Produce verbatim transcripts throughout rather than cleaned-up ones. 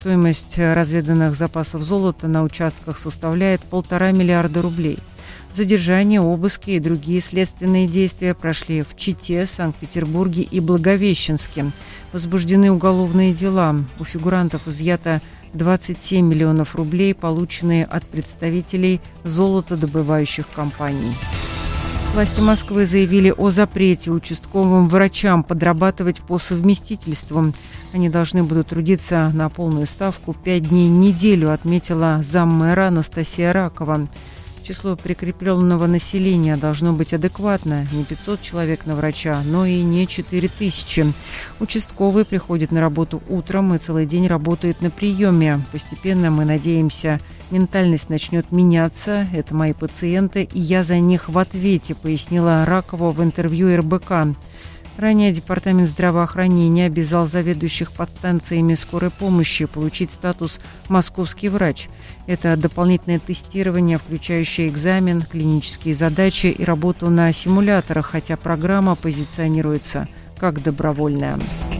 Стоимость разведанных запасов золота на участках составляет полтора миллиарда рублей. Задержания, обыски и другие следственные действия прошли в Чите, Санкт-Петербурге и Благовещенске. Возбуждены уголовные дела. У фигурантов изъято двадцать семь миллионов рублей, полученные от представителей золотодобывающих компаний. Власти Москвы заявили о запрете участковым врачам подрабатывать по совместительству. Они должны будут трудиться на полную ставку пять дней в неделю, отметила заммэра Анастасия Ракова. Число прикрепленного населения должно быть адекватно. Не пятьсот человек на врача, но и не четыре тысячи. Участковый приходит на работу утром и целый день работает на приеме. Постепенно, мы надеемся, ментальность начнет меняться. Это мои пациенты, и я за них в ответе, пояснила Ракова в интервью эр бэ ка. Ранее Департамент здравоохранения обязал заведующих подстанциями скорой помощи получить статус «Московский врач». Это дополнительное тестирование, включающее экзамен, клинические задачи и работу на симуляторах, хотя программа позиционируется как добровольная.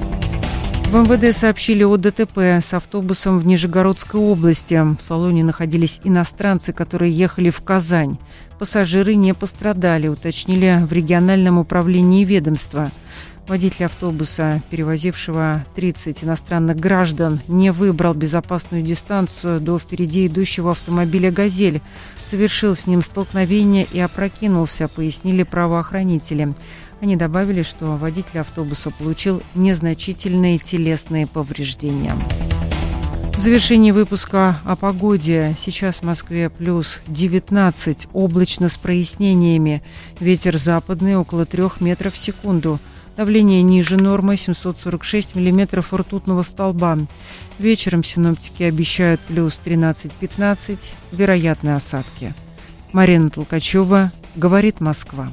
В эм вэ дэ сообщили о дэ тэ пэ с автобусом в Нижегородской области. В салоне находились иностранцы, которые ехали в Казань. Пассажиры не пострадали, уточнили в региональном управлении ведомства. Водитель автобуса, перевозившего тридцать иностранных граждан, не выбрал безопасную дистанцию до впереди идущего автомобиля «Газель». Совершил с ним столкновение и опрокинулся, пояснили правоохранители. Они добавили, что водитель автобуса получил незначительные телесные повреждения. В завершении выпуска о погоде. Сейчас в Москве плюс девятнадцать, облачно с прояснениями. Ветер западный около трех метров в секунду. Давление ниже нормы семьсот сорок шесть миллиметров ртутного столба. Вечером синоптики обещают плюс тринадцать-пятнадцать, вероятны осадки. Марина Толкачева, говорит Москва.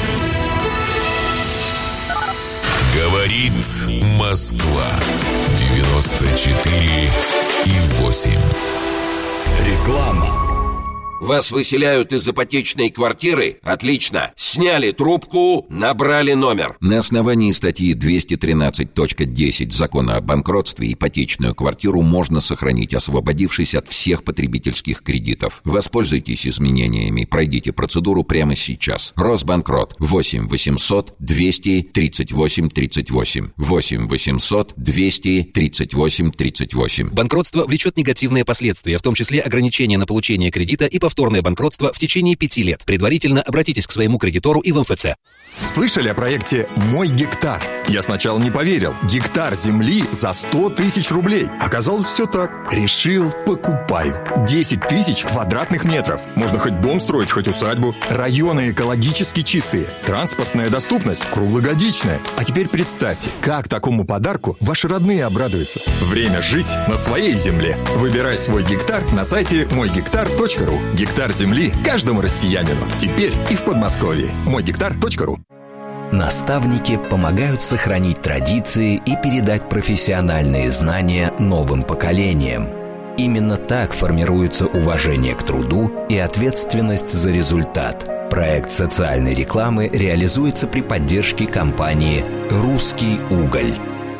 Говорит Москва. девяносто четыре и восемь. Реклама. Вас выселяют из ипотечной квартиры? Отлично. Сняли трубку, набрали номер. На основании статьи двести тринадцать точка десять Закона о банкротстве ипотечную квартиру можно сохранить, освободившись от всех потребительских кредитов. Воспользуйтесь изменениями, пройдите процедуру прямо сейчас. Росбанкрот. восемь восемьсот двести тридцать восемь тридцать восемь. восемь восемьсот двести тридцать восемь тридцать восемь. Банкротство влечет негативные последствия, в том числе ограничения на получение кредита и повторное банкротство в течение пяти лет. Предварительно обратитесь к своему кредитору и в эм эф цэ. Слышали о проекте «Мой гектар»? Я сначала не поверил. Гектар земли за сто тысяч рублей. Оказалось, все так. Решил, покупаю. десять тысяч квадратных метров. Можно хоть дом строить, хоть усадьбу. Районы экологически чистые. Транспортная доступность круглогодичная. А теперь представьте, как такому подарку ваши родные обрадуются. Время жить на своей земле. Выбирай свой гектар на сайте мой гектар точка ру. Гектар земли каждому россиянину. Теперь и в Подмосковье. мой гектар точка ру. Наставники помогают сохранить традиции и передать профессиональные знания новым поколениям. Именно так формируется уважение к труду и ответственность за результат. Проект социальной рекламы реализуется при поддержке компании «Русский уголь».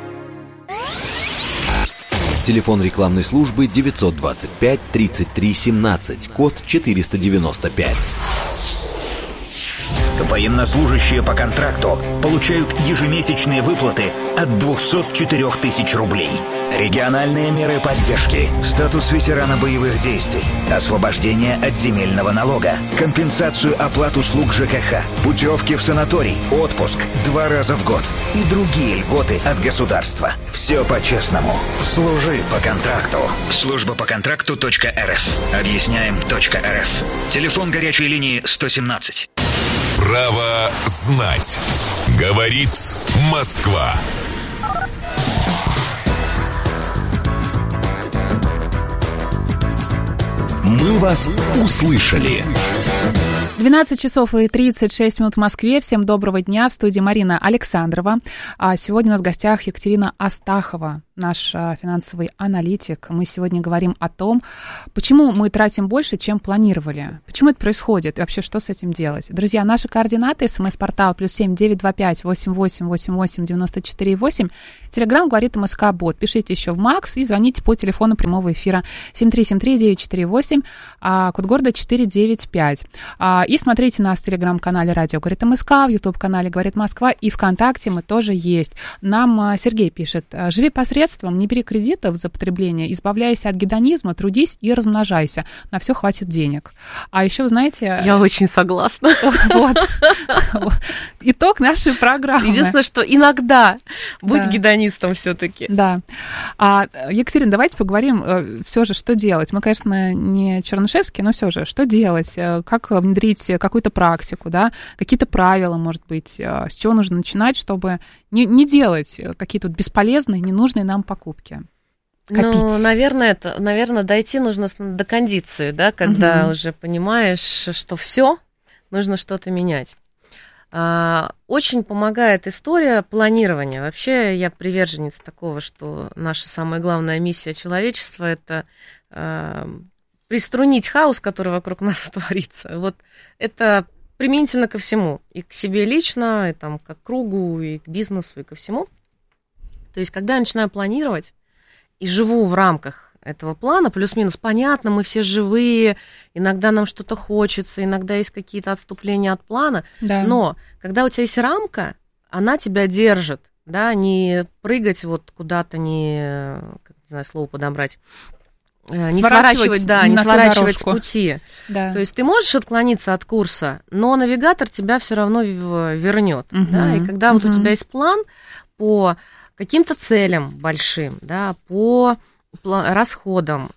Телефон рекламной службы девятьсот двадцать пять тридцать три семнадцать, код четыреста девяносто пять. Военнослужащие по контракту получают ежемесячные выплаты от двухсот четырёх тысяч рублей. Региональные меры поддержки, статус ветерана боевых действий, освобождение от земельного налога, компенсацию оплат услуг жэ ка ха, путевки в санаторий, отпуск два раза в год и другие льготы от государства. Все по-честному. Служи по контракту. Служба по контракту точка эр эф. Объясняем точка эр эф. Телефон горячей линии сто семнадцать. Право знать. Говорит Москва. Мы вас услышали. двенадцать часов и тридцать шесть минут в Москве. Всем доброго дня. В студии Марина Александрова. А сегодня у нас в гостях Екатерина Астахова, наш финансовый аналитик. Мы сегодня говорим о том, почему мы тратим больше, чем планировали. Почему это происходит и вообще что с этим делать. Друзья, наши координаты: смс-портал плюс семь девятьсот двадцать пять восемьдесят восемь восемьдесят восемь девяносто четыре восемь. Телеграм говорит МСК-бот. Пишите еще в Макс и звоните по телефону прямого эфира семь три семь три девять четыре восемь, а, код города четыре девять пять. А, и смотрите нас в телеграм-канале «Радио говорит МСК», в ютуб-канале «Говорит Москва», и ВКонтакте мы тоже есть. Нам а, Сергей пишет: живи посредством, не бери кредитов за потребление, избавляйся от гедонизма, трудись и размножайся. На все хватит денег. А еще, вы знаете... Я очень согласна. Вот. Итог нашей программы. Единственное, что иногда будь гедонистом все-таки. Да. А, Екатерина, давайте поговорим все же, что делать. Мы, конечно, не Чернышевские, но все же, что делать? Как внедрить какую-то практику, да? Какие-то правила, может быть? С чего нужно начинать, чтобы не, не делать какие-то бесполезные, ненужные нам покупки? Копить. Ну, наверное, это, наверное, дойти нужно до кондиции, да, когда угу. уже понимаешь, что все, нужно что-то менять. Очень помогает история планирования. Вообще я приверженец такого, что наша самая главная миссия человечества — это э, приструнить хаос, который вокруг нас творится. Вот это применительно ко всему. И к себе лично, и там, как к кругу, и к бизнесу, и ко всему. То есть, когда я начинаю планировать и живу в рамках этого плана, плюс-минус, понятно, мы все живые, иногда нам что-то хочется, иногда есть какие-то отступления от плана, да. Но когда у тебя есть рамка, она тебя держит, да, не прыгать вот куда-то, не, как, не знаю, слово подобрать, не сворачивать, да, не сворачивать с пути. Да. То есть ты можешь отклониться от курса, но навигатор тебя все равно вернет, угу. да, и когда угу. вот у тебя есть план по каким-то целям большим, да, по расходам,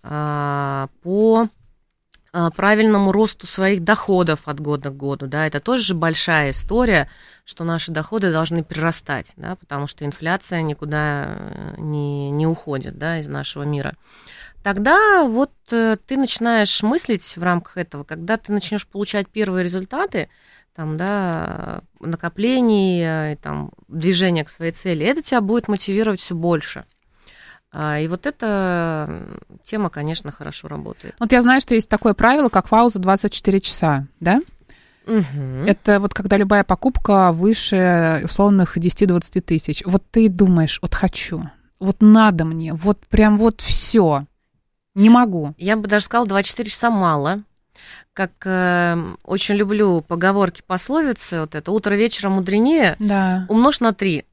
по правильному росту своих доходов от года к году, да, это тоже же большая история, что наши доходы должны прирастать, да, потому что инфляция никуда не, не уходит, да, из нашего мира. Тогда вот ты начинаешь мыслить в рамках этого, когда ты начнешь получать первые результаты, там, да, накоплений, там, движения к своей цели, это тебя будет мотивировать все больше. И вот эта тема, конечно, хорошо работает. Вот я знаю, что есть такое правило, как вау за двадцать четыре часа, да? Угу. Это вот когда любая покупка выше условных десять-двадцать тысяч. Вот ты думаешь, вот хочу, вот надо мне, вот прям вот все, не могу. Я бы даже сказала, двадцать четыре часа мало. Как э, очень люблю поговорки, пословицы, вот это «утро вечера мудренее», да. Умножь на три.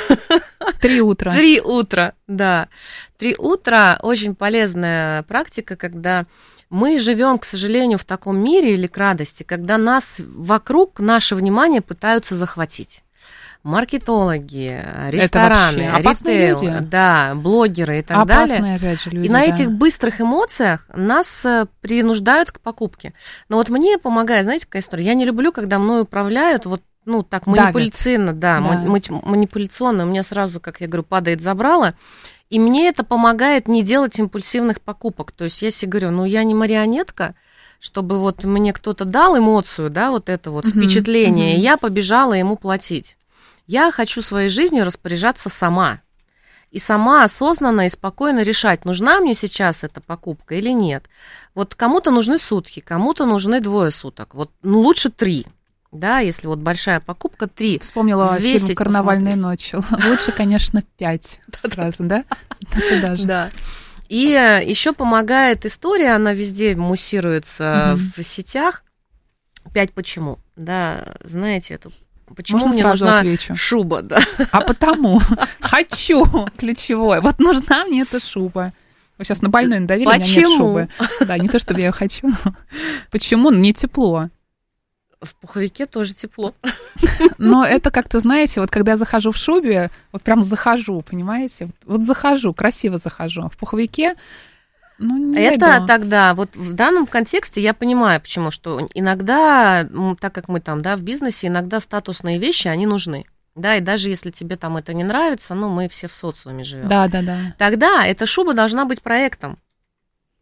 Три утра. Три утра, да. Три утра очень полезная практика, когда мы живем, к сожалению, в таком мире или к радости, когда нас вокруг, наше внимание пытаются захватить. Маркетологи, рестораны, ритейл, люди. Да, блогеры и так Опасные, далее. Опять же, люди, и на да. этих быстрых эмоциях нас принуждают к покупке. Но вот мне помогает, знаете, какая история? Я не люблю, когда мной управляют вот ну, так, манипуляционно, да, да. манипуляционно. У меня сразу, как я говорю, падает забрало. И мне это помогает не делать импульсивных покупок. То есть я себе говорю, ну, я не марионетка, чтобы вот мне кто-то дал эмоцию, да, вот это вот uh-huh, впечатление, uh-huh. и я побежала ему платить. Я хочу своей жизнью распоряжаться сама. И сама осознанно и спокойно решать, нужна мне сейчас эта покупка или нет. Вот кому-то нужны сутки, кому-то нужны двое суток. Вот ну, лучше три. Да, если вот большая покупка, три. Вспомнила взвесить, фильм «Карнавальная ночь». Лучше, конечно, пять сразу, да? Да. И еще помогает история, она везде муссируется в сетях. Пять почему. Да, знаете, это почему мне нужна шуба, да? А потому хочу ключевое. Вот нужна мне эта шуба. Вы сейчас на больной надавили, у меня нет шубы. Да, не то, чтобы я ее хочу, но почему? Мне тепло. В пуховике тоже тепло. Но это как-то, знаете, вот когда я захожу в шубе, вот прям захожу, понимаете? Вот, вот захожу, красиво захожу. В пуховике, ну, не это иду. Тогда, вот в данном контексте я понимаю, почему, что иногда, так как мы там, да, в бизнесе, иногда статусные вещи, они нужны. Да, и даже если тебе там это не нравится, ну, мы все в социуме живем. Да, да, да. Тогда эта шуба должна быть проектом.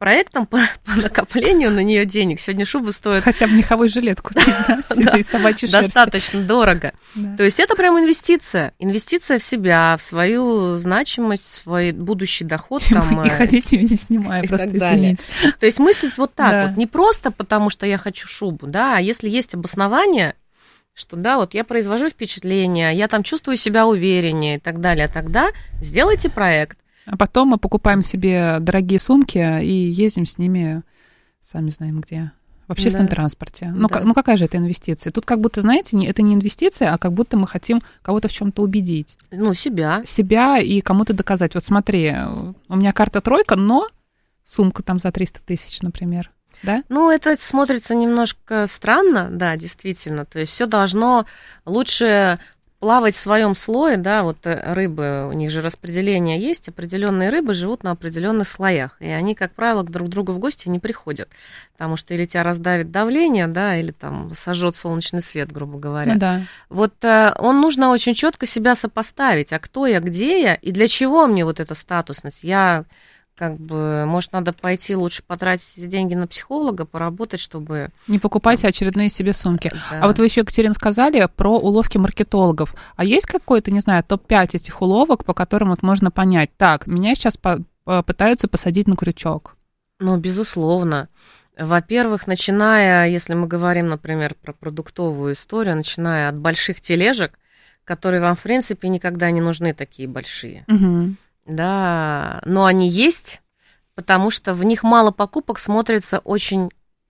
проектом по, по накоплению на нее денег. Сегодня шуба стоит... Хотя бы меховой жилет купить, да, и собачьей шерсти. Достаточно дорого. То есть это прям инвестиция. Инвестиция в себя, в свою значимость, в свой будущий доход. И ходить не снимая, просто извините. То есть мыслить вот так вот. Не просто потому, что я хочу шубу, да, а если есть обоснование, что да, вот я произвожу впечатление, я там чувствую себя увереннее и так далее, тогда сделайте проект. А потом мы покупаем себе дорогие сумки и ездим с ними, сами знаем где, в общественном да. транспорте. Ну, да. как, ну какая же это инвестиция? Тут как будто, знаете, не, это не инвестиция, а как будто мы хотим кого-то в чем-то убедить. Ну, себя. Себя и кому-то доказать. Вот смотри, у меня карта тройка, но сумка там за триста тысяч, например. Да? Ну, это смотрится немножко странно, да, действительно. То есть все должно лучше плавать в своем слое, да, вот рыбы, у них же распределение есть, определенные рыбы живут на определенных слоях, и они, как правило, друг к другу в гости не приходят, потому что или тебя раздавит давление, да, или там сожжет солнечный свет, грубо говоря. Ну, да. Вот э, он нужно очень четко себя сопоставить, а кто я, где я, и для чего мне вот эта статусность. Я как бы, может, надо пойти лучше потратить деньги на психолога, поработать, чтобы... Не покупайте очередные себе сумки. Да. А вот вы еще, Екатерина, сказали про уловки маркетологов. А есть какой-то, не знаю, топ пять этих уловок, по которым вот можно понять, так, меня сейчас по- пытаются посадить на крючок? Ну, безусловно. Во-первых, начиная, если мы говорим, например, про продуктовую историю, начиная от больших тележек, которые вам, в принципе, никогда не нужны такие большие. Угу. Да, но они есть, потому что в них мало покупок смотрится очень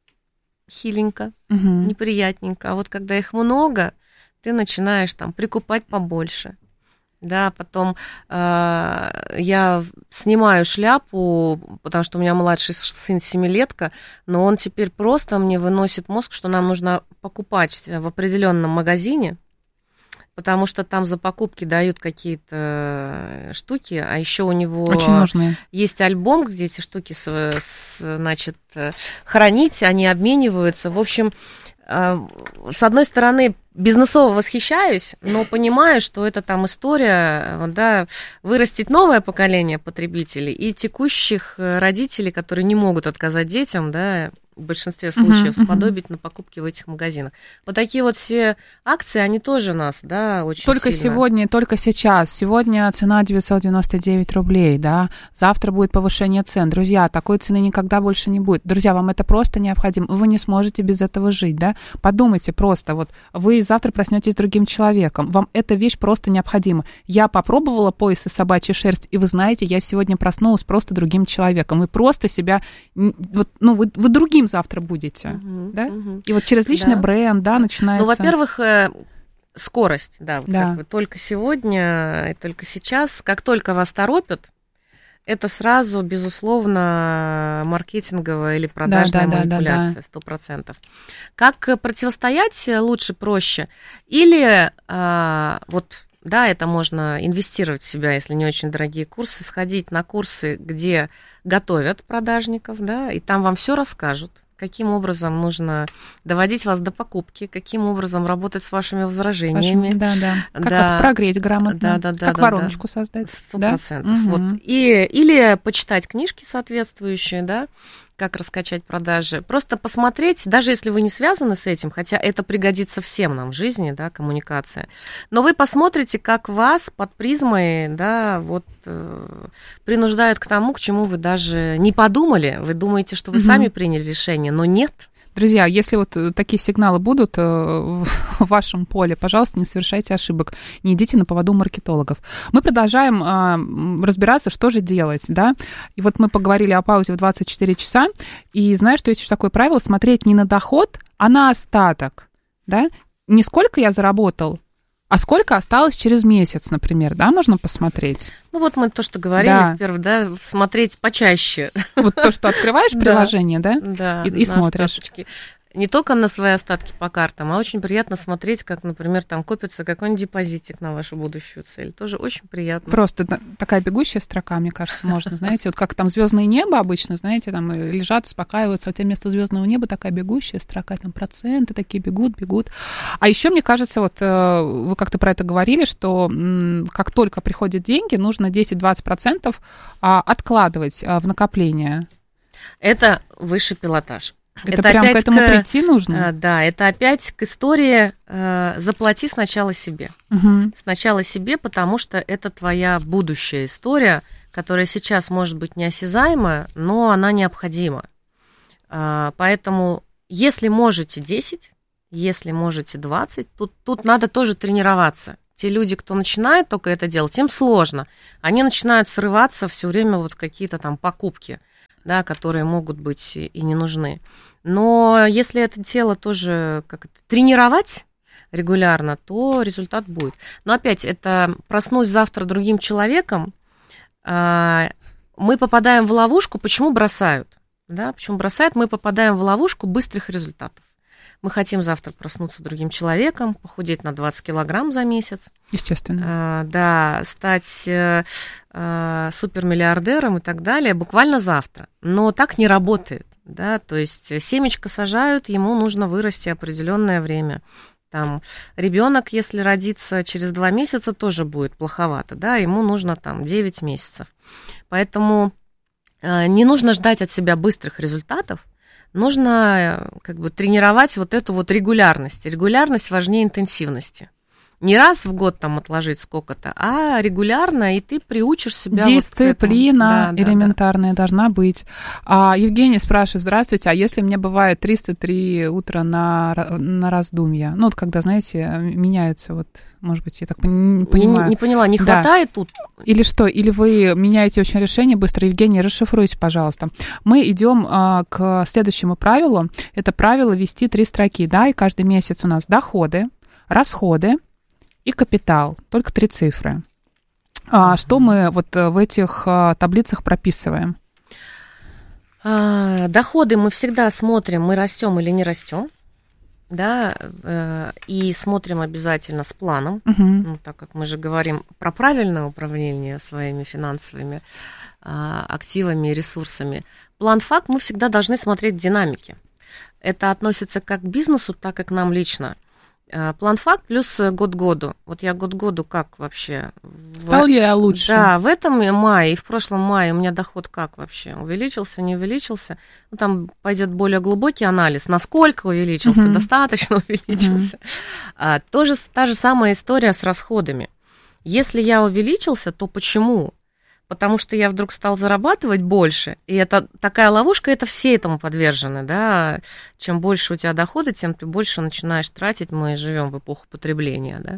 хиленько, угу. неприятненько. А вот когда их много, ты начинаешь там прикупать побольше. Да, потом э, я снимаю шляпу, потому что у меня младший сын семилетка, но он теперь просто мне выносит мозг, что нам нужно покупать в определенном магазине, потому что там за покупки дают какие-то штуки, а еще у него есть альбом, где эти штуки, с, с, значит, хранить, они обмениваются. В общем, с одной стороны, бизнесово восхищаюсь, но понимаю, что это там история, да, вырастить новое поколение потребителей и текущих родителей, которые не могут отказать детям, да, в большинстве случаев uh-huh, сподобить uh-huh. на покупки в этих магазинах. Вот такие вот все акции, они тоже нас, да, очень только сильно... сегодня, только сейчас. Сегодня цена девятьсот девяносто девять рублей, да. Завтра будет повышение цен. Друзья, такой цены никогда больше не будет. Друзья, вам это просто необходимо. Вы не сможете без этого жить, да. Подумайте просто, вот вы завтра проснетесь с другим человеком. Вам эта вещь просто необходима. Я попробовала пояс из собачьей шерсти, и вы знаете, я сегодня проснулась просто другим человеком. Вы просто себя... Вот, ну, вы, вы другим завтра будете, uh-huh, да? Uh-huh. И вот через личный да. бренд, да, начинается... Ну, во-первых, скорость, да, вот да. Как бы только сегодня и только сейчас, как только вас торопят, это сразу, безусловно, маркетинговая или продажная да, да, манипуляция, сто процентов. Да, да. Как противостоять лучше, проще? Или а, вот... Да, это можно инвестировать в себя, если не очень дорогие курсы, сходить на курсы, где готовят продажников, да, и там вам все расскажут, каким образом нужно доводить вас до покупки, каким образом работать с вашими возражениями. С вашими, да, да. Как да. вас прогреть грамотно, да, да, да, как да, вороночку да. создать. Сто процентов. Да? Вот. И, или почитать книжки соответствующие, да, как раскачать продажи. Просто посмотреть, даже если вы не связаны с этим, хотя это пригодится всем нам в жизни, да, коммуникация, но вы посмотрите, как вас под призмой, да, вот э, принуждают к тому, к чему вы даже не подумали. Вы думаете, что вы угу. сами приняли решение, но нет. Друзья, если вот такие сигналы будут в вашем поле, пожалуйста, не совершайте ошибок, не идите на поводу маркетологов. Мы продолжаем а, разбираться, что же делать, да. И вот мы поговорили о паузе в двадцать четыре часа, и знаешь, что есть еще такое правило, смотреть не на доход, а на остаток, да. Не сколько я заработал, а сколько осталось через месяц, например, да, можно посмотреть? Ну вот мы то, что говорили, да. впервые, да, смотреть почаще. Вот то, что открываешь приложение, да, да, и, и смотришь. Остаточки. Не только на свои остатки по картам, а очень приятно смотреть, как, например, там копится какой-нибудь депозитик на вашу будущую цель. Тоже очень приятно. Просто такая бегущая строка, мне кажется, можно, знаете, вот как там звездное небо обычно, знаете, там лежат, успокаиваются, а вместо звездного неба такая бегущая строка, там проценты такие бегут, бегут. А еще, мне кажется, вот вы как-то про это говорили, что как только приходят деньги, нужно десять-двадцать процентов откладывать в накопление. Это высший пилотаж. Это, это прям к этому к, прийти нужно? Да, это опять к истории э, «заплати сначала себе». Угу. Сначала себе, потому что это твоя будущая история, которая сейчас может быть неосязаемая, но она необходима. Э, поэтому если можете десять, если можете двадцать, тут, тут надо тоже тренироваться. Те люди, кто начинает только это делать, им сложно. Они начинают срываться все время вот в какие-то там покупки, да, которые могут быть и не нужны. Но если это тело тоже как это, тренировать регулярно, то результат будет. Но опять, это проснусь завтра другим человеком, мы попадаем в ловушку, почему бросают? Да, почему бросают? Мы попадаем в ловушку быстрых результатов. Мы хотим завтра проснуться другим человеком, похудеть на двадцать килограмм за месяц. Естественно. А, да, стать а, супермиллиардером и так далее буквально завтра. Но так не работает. Да? То есть семечко сажают, ему нужно вырасти определенное время. Там ребенок, если родится через два месяца, тоже будет плоховато. Да? Ему нужно там девять месяцев. Поэтому а, не нужно ждать от себя быстрых результатов. Нужно как бы тренировать вот эту вот регулярность. Регулярность важнее интенсивности. Не раз в год там отложить сколько-то, а регулярно, и ты приучишь себя. Дисциплина вот да, элементарная да, да. должна быть. А, Евгений спрашивает: здравствуйте, а если мне бывает триста три утра на, на раздумья? Ну, вот когда, знаете, меняются, вот, может быть, я так не понимаю. Не, не поняла, не да. хватает тут? Или что? Или вы меняете очень решение быстро? Евгений, расшифруйте, пожалуйста. Мы идем а, к следующему правилу. Это правило вести три строки, да, и каждый месяц у нас доходы, расходы и капитал, только три цифры. А что мы вот в этих таблицах прописываем? А, доходы мы всегда смотрим, мы растем или не растем, да, и смотрим обязательно с планом, угу. ну, так как мы же говорим про правильное управление своими финансовыми а, активами и ресурсами. План-факт мы всегда должны смотреть в динамике. Это относится как к бизнесу, так и к нам лично. План-факт плюс год году. Вот я год году как вообще? Стал ли я лучше? Да, в этом мае и в прошлом мае у меня доход как вообще? Увеличился, не увеличился? Ну, там пойдет более глубокий анализ. Насколько увеличился? Uh-huh. Достаточно увеличился? Uh-huh. А, тоже та же самая история с расходами. Если я увеличился, то почему? Потому что я вдруг стал зарабатывать больше, и это такая ловушка, это все этому подвержены, да, чем больше у тебя дохода, тем ты больше начинаешь тратить, мы живем в эпоху потребления,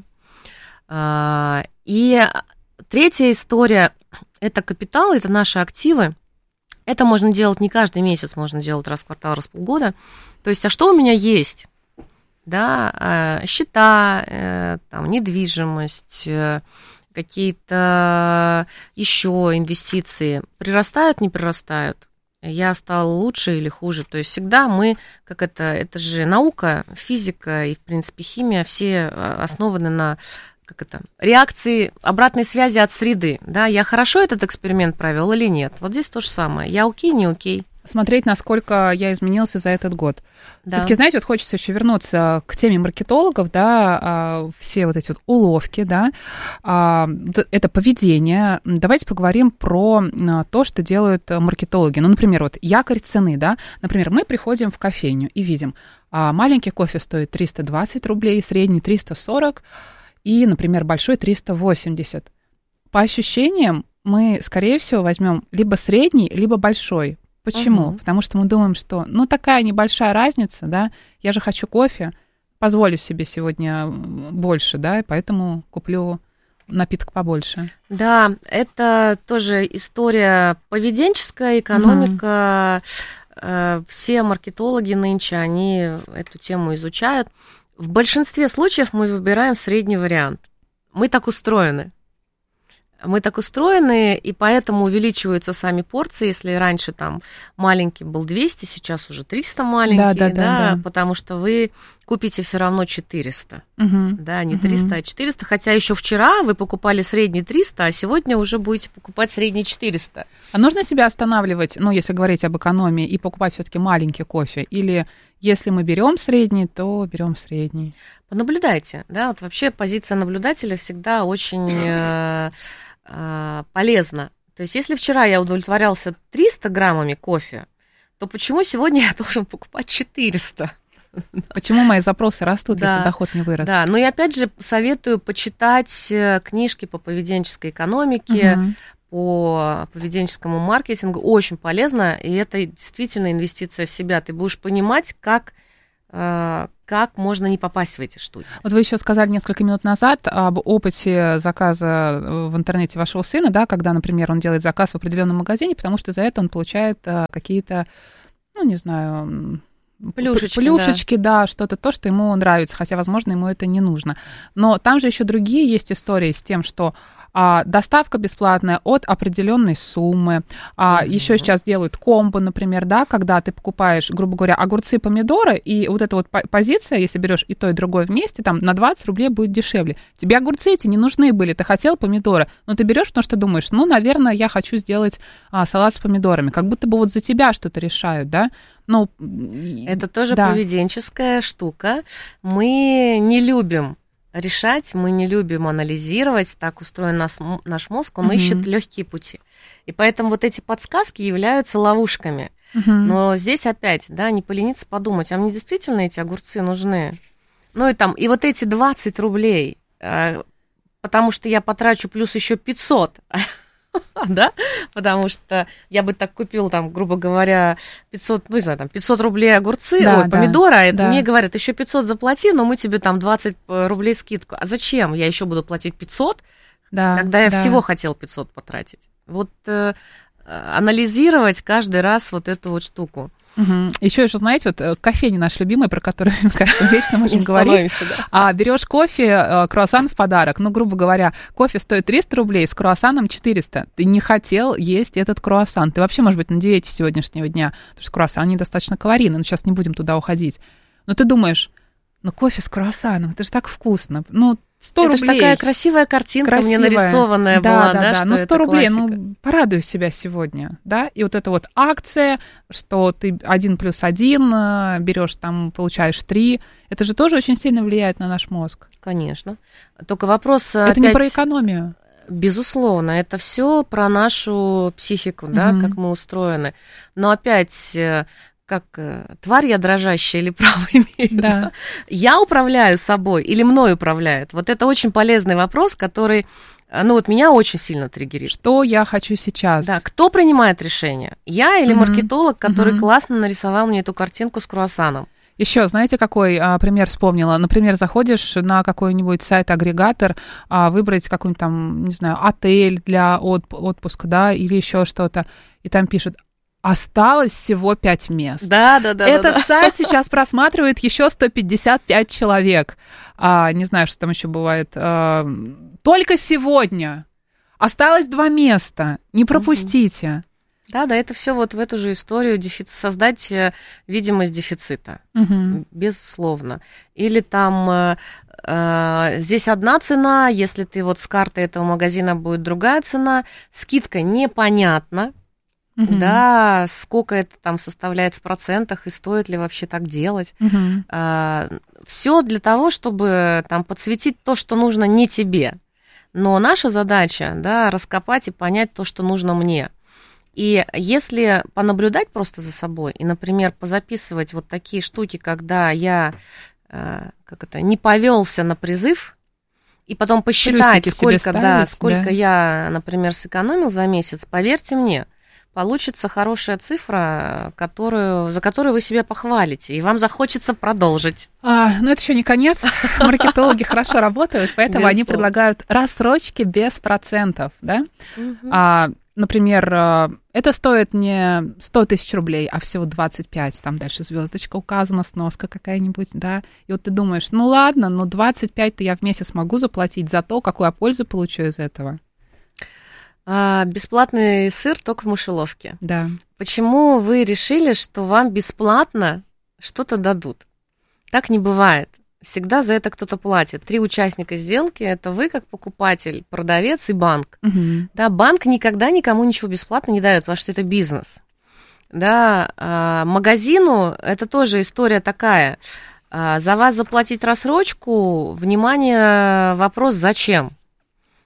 да. И третья история, это капитал, это наши активы, это можно делать не каждый месяц, можно делать раз в квартал, раз в полгода, то есть, а что у меня есть, да, счета, там, недвижимость, какие-то еще инвестиции прирастают, не прирастают, я стал лучше или хуже. То есть всегда мы, как это, это же наука, физика и, в принципе, химия, все основаны на как это, реакции обратной связи от среды. Да? Я хорошо этот эксперимент провел или нет? Вот здесь то же самое. Я окей, не окей. Смотреть, насколько я изменился за этот год. Да. Все-таки, знаете, вот хочется еще вернуться к теме маркетологов, да, все вот эти вот уловки, да, это поведение. Давайте поговорим про то, что делают маркетологи. Ну, например, вот якорь цены, да. Например, мы приходим в кофейню и видим, маленький кофе стоит триста двадцать рублей, средний триста сорок и, например, большой триста восемьдесят. По ощущениям мы, скорее всего, возьмем либо средний, либо большой. Почему? Угу. Потому что мы думаем, что, ну, такая небольшая разница, да, я же хочу кофе, позволю себе сегодня больше, да, и поэтому куплю напиток побольше. Да, это тоже история поведенческая, экономика. Угу. Все маркетологи нынче, они эту тему изучают. В большинстве случаев мы выбираем средний вариант. Мы так устроены. Мы так устроены, и поэтому увеличиваются сами порции. Если раньше там маленький был двести, сейчас уже триста маленький, да, да, да, да, да. Потому что вы купите все равно четыреста. Угу. Да, не триста, угу. а четыреста. Хотя еще вчера вы покупали средний триста, а сегодня уже будете покупать средний четыреста. А нужно себя останавливать, ну, если говорить об экономии, и покупать все-таки маленький кофе? Или если мы берем средний, то берем средний? Понаблюдайте. Да, вот вообще позиция наблюдателя всегда очень э, э, полезна. То есть если вчера я удовлетворялся триста граммами кофе, то почему сегодня я должен покупать четыреста? Почему мои запросы растут, да, если доход не вырос? Да, ну и опять же советую почитать книжки по поведенческой экономике, угу. по поведенческому маркетингу. Очень полезно, и это действительно инвестиция в себя. Ты будешь понимать, как, как можно не попасть в эти штуки. Вот вы еще сказали несколько минут назад об опыте заказа в интернете вашего сына, да, когда, например, он делает заказ в определенном магазине, потому что за это он получает какие-то, ну, не знаю... Плюшечки, Плюшечки, да. да, что-то то, что ему нравится, хотя, возможно, ему это не нужно. Но там же еще другие есть истории с тем, что а, доставка бесплатная от определенной суммы. А, mm-hmm. Еще сейчас делают комбо, например, да, когда ты покупаешь, грубо говоря, огурцы, помидоры, и вот эта вот позиция, если берешь и то, и другое вместе, там на двадцать рублей будет дешевле. Тебе огурцы эти не нужны были, ты хотел помидоры, но ты берешь, потому что думаешь, ну, наверное, я хочу сделать а, салат с помидорами. Как будто бы вот за тебя что-то решают, да? Ну, это тоже да. поведенческая штука. Мы не любим решать, мы не любим анализировать, так устроен наш, наш мозг, он mm-hmm. ищет легкие пути. И поэтому вот эти подсказки являются ловушками. Mm-hmm. Но здесь опять, да, не полениться подумать, а мне действительно эти огурцы нужны? Ну и там, и вот эти двадцать рублей, потому что я потрачу плюс еще пятьсот, да, потому что я бы так купил, там, грубо говоря, пятьсот, ну, не знаю, там, пятьсот рублей огурцы, да, ой, да, помидоры, а да. мне говорят, еще пятьсот заплати, но мы тебе там двадцать рублей скидку. А зачем? Я еще буду платить пятьсот, да, когда я да. всего хотел пятьсот потратить. Вот э, анализировать каждый раз вот эту вот штуку. Угу. Еще еще, знаете, вот кофейня наша любимая, про которую мы, кажется, вечно можем говорить. Да. А берешь кофе, круассан в подарок. Ну, грубо говоря, кофе стоит триста рублей, с круассаном четыреста. Ты не хотел есть этот круассан. Ты вообще, может быть, на диете сегодняшнего дня, потому что круассан недостаточно калорийный, но сейчас не будем туда уходить. Но ты думаешь, ну, кофе с круассаном, это же так вкусно. Ну, сто это рублей. Это же такая красивая картинка красивая. Мне нарисованная да, была, да, да, да. что Ну, сто рублей, классика. Ну, порадуй себя сегодня, да, и вот эта вот акция, что ты один плюс один берешь, там, получаешь три, это же тоже очень сильно влияет на наш мозг. Конечно. Только вопрос Это опять... не про экономию. Безусловно, это все про нашу психику, да, mm-hmm. как мы устроены. Но опять... как тварь я дрожащая или право имею? Да. Да? Я управляю собой или мной управляют? Вот это очень полезный вопрос, который, ну вот меня очень сильно триггерит. Что я хочу сейчас? Да, кто принимает решение? Я или mm-hmm. маркетолог, который mm-hmm. классно нарисовал мне эту картинку с круассаном? Еще, знаете, какой а, пример вспомнила? Например, заходишь на какой-нибудь сайт-агрегатор, а, выбрать какой-нибудь там, не знаю, отель для отп- отпуска, да, или еще что-то, и там пишут: осталось всего пять мест. Да, да, да. Этот да, да. сайт сейчас просматривает еще сто пятьдесят пять человек. А, не знаю, что там еще бывает. А, только сегодня осталось два места. Не пропустите. Угу. Да, да, это все вот в эту же историю дефицит, создать видимость дефицита, угу. безусловно. Или там э, здесь одна цена, если ты вот с карты этого магазина будет другая цена, скидка непонятна. Uh-huh. Да, сколько это там составляет в процентах и стоит ли вообще так делать. Uh-huh. А, все для того, чтобы там подсветить то, что нужно не тебе. Но наша задача, да, раскопать и понять то, что нужно мне. И если понаблюдать просто за собой и, например, позаписывать вот такие штуки, когда я как это, не повелся на призыв, и потом посчитать, сколько, ставить, да, сколько да. я, например, сэкономил за месяц, поверьте мне, получится хорошая цифра, которую, за которую вы себя похвалите, и вам захочется продолжить. А, но это еще не конец. Маркетологи хорошо работают, поэтому они предлагают рассрочки без процентов, да? А, например, это стоит не сто тысяч рублей, а всего двадцать пять, там дальше звездочка указана, сноска какая-нибудь, да? И вот ты думаешь, ну ладно, но двадцать пять-то я в месяц могу заплатить за то, какую я пользу получу из этого. А, бесплатный сыр только в мышеловке. Да. Почему вы решили, что вам бесплатно что-то дадут? Так не бывает. Всегда за это кто-то платит. Три участника сделки – это вы как покупатель, продавец и банк. Угу. Да, банк никогда никому ничего бесплатно не дает, потому что это бизнес. Да, а, магазину это тоже история такая. А, за вас заплатить рассрочку, внимание, вопрос «зачем?».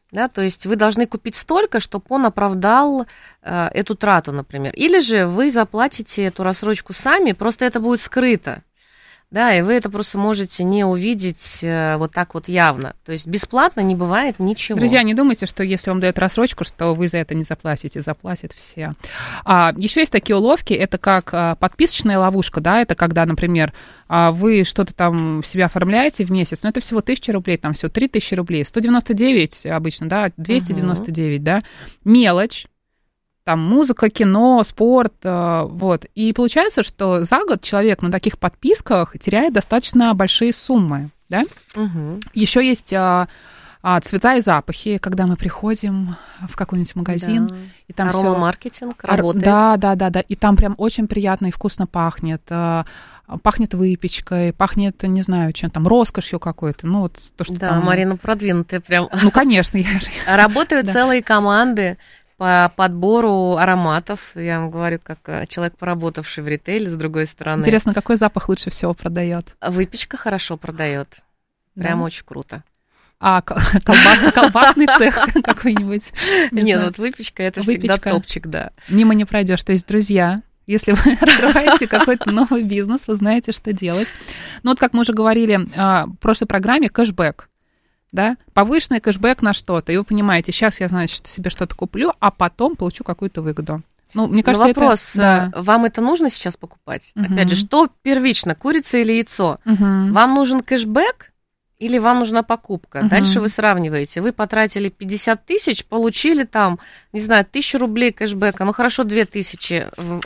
Да, то есть вы должны купить столько, чтобы он оправдал э, эту трату, например. Или же вы заплатите эту рассрочку сами, просто это будет скрыто. Да, и вы это просто можете не увидеть э, вот так вот явно. То есть бесплатно не бывает ничего. Друзья, не думайте, что если вам дают рассрочку, что вы за это не заплатите. Заплатят все. А, еще есть такие уловки, это как а, подписочная ловушка, да, это когда, например, а, вы что-то там в себя оформляете в месяц, но это всего тысяча рублей, там всего три тысячи рублей, сто девяносто девять обычно, да, двести девяносто девять, угу. да, мелочь. Там музыка, кино, спорт, э, вот. И получается, что за год человек на таких подписках теряет достаточно большие суммы, да? Угу. Еще есть а, а, цвета и запахи, когда мы приходим в какой-нибудь магазин, да. и там всё... Аромамаркетинг работает. Да, да, да, да. И там прям очень приятно и вкусно пахнет. А, пахнет выпечкой, пахнет, не знаю, чем там, роскошью какой-то. Ну, вот то, что да, там... Марина продвинутая прям. Ну, конечно. Я же... Работают целые команды по подбору ароматов, я вам говорю, как человек, поработавший в ритейле, с другой стороны. Интересно, какой запах лучше всего продает? Выпечка хорошо продает. Прям да? Очень круто. А колбас, колбасный цех какой-нибудь? Не Нет, вот выпечка это выпечка. Всегда топчик, да. Мимо не пройдешь. То есть, друзья, если вы открываете какой-то новый бизнес, вы знаете, что делать. Ну вот, как мы уже говорили в прошлой программе, кэшбэк. Да, повышенный кэшбэк на что-то, и вы понимаете, сейчас я, значит, себе что-то куплю, а потом получу какую-то выгоду. Ну, мне кажется, Но вопрос, это... Да. Вам это нужно сейчас покупать? Угу. Опять же, что первично, курица или яйцо? Угу. Вам нужен кэшбэк или вам нужна покупка? Угу. Дальше вы сравниваете. Вы потратили пятьдесят тысяч, получили там, не знаю, тысячу рублей кэшбэка, ну хорошо, две тысячи.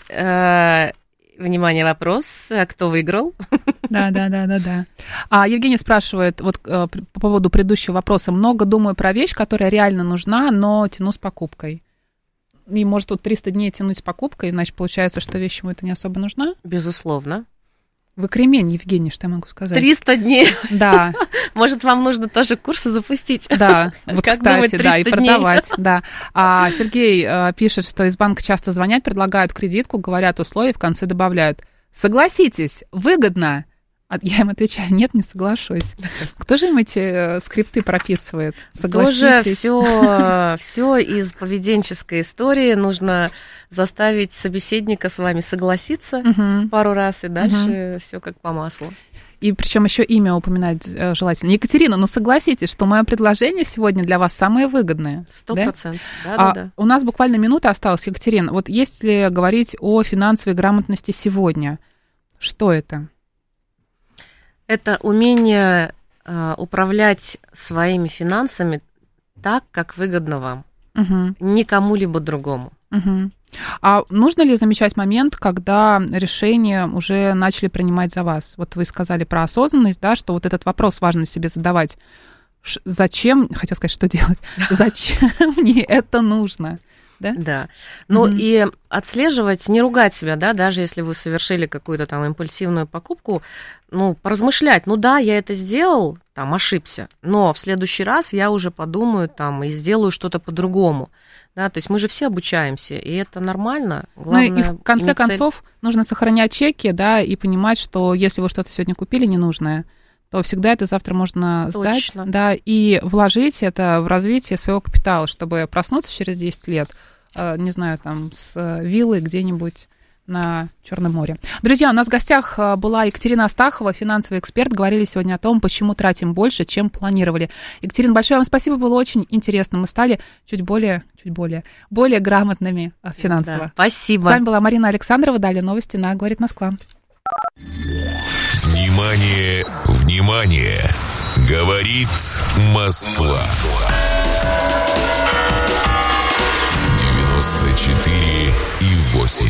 Э-э- Внимание, вопрос, кто выиграл? Да, да, да, да, да. А Евгений спрашивает, вот э, по поводу предыдущего вопроса. Много думаю про вещь, которая реально нужна, но тяну с покупкой. И может вот триста дней тянуть с покупкой, значит, получается, что вещь ему это не особо нужна? Безусловно. Вы кремень, Евгений, что я могу сказать? триста дней. Да. Может, вам нужно тоже курсы запустить? Да, вот, как кстати, думать, да, и продавать, да. А Сергей а, пишет, что из банка часто звонят, предлагают кредитку, говорят условия, в конце добавляют: согласитесь, выгодно. А я им отвечаю: нет, не соглашусь. Кто же им эти скрипты прописывает? Согласитесь. Тоже все, все из поведенческой истории. Нужно заставить собеседника с вами согласиться угу. пару раз, и дальше угу. все как по маслу. И причем еще имя упоминать желательно. Екатерина, ну согласитесь, что мое предложение сегодня для вас самое выгодное. Сто процентов. Да? Да, а, да, да. У нас буквально минута осталась, Екатерина. Вот если говорить о финансовой грамотности сегодня, что это? Это умение э, управлять своими финансами так, как выгодно вам, угу. не кому-либо другому. Угу. А нужно ли замечать момент, когда решения уже начали принимать за вас? Вот вы сказали про осознанность, да, что вот этот вопрос важно себе задавать. Ш- зачем, хотела сказать, что делать? Зачем мне это нужно? Да, да. Ну mm-hmm. и отслеживать, не ругать себя, да, даже если вы совершили какую-то там импульсивную покупку, ну, поразмышлять, ну да, я это сделал, там, ошибся, но в следующий раз я уже подумаю там и сделаю что-то по-другому, да, то есть мы же все обучаемся, и это нормально. Главное, ну и в конце концов цель... нужно сохранять чеки, да, и понимать, что если вы что-то сегодня купили ненужное, то всегда это завтра можно сдать, Точно. Да, и вложить это в развитие своего капитала, чтобы проснуться через десять лет, не знаю, там, с виллой где-нибудь на Черном море. Друзья, у нас в гостях была Екатерина Астахова, финансовый эксперт. Говорили сегодня о том, почему тратим больше, чем планировали. Екатерина, большое вам спасибо, было очень интересно. Мы стали чуть более, чуть более, более грамотными финансово. Да, спасибо. С вами была Марина Александрова. Далее новости на «Говорит Москва». Внимание, внимание! Говорит Москва. девяносто четыре и восемь.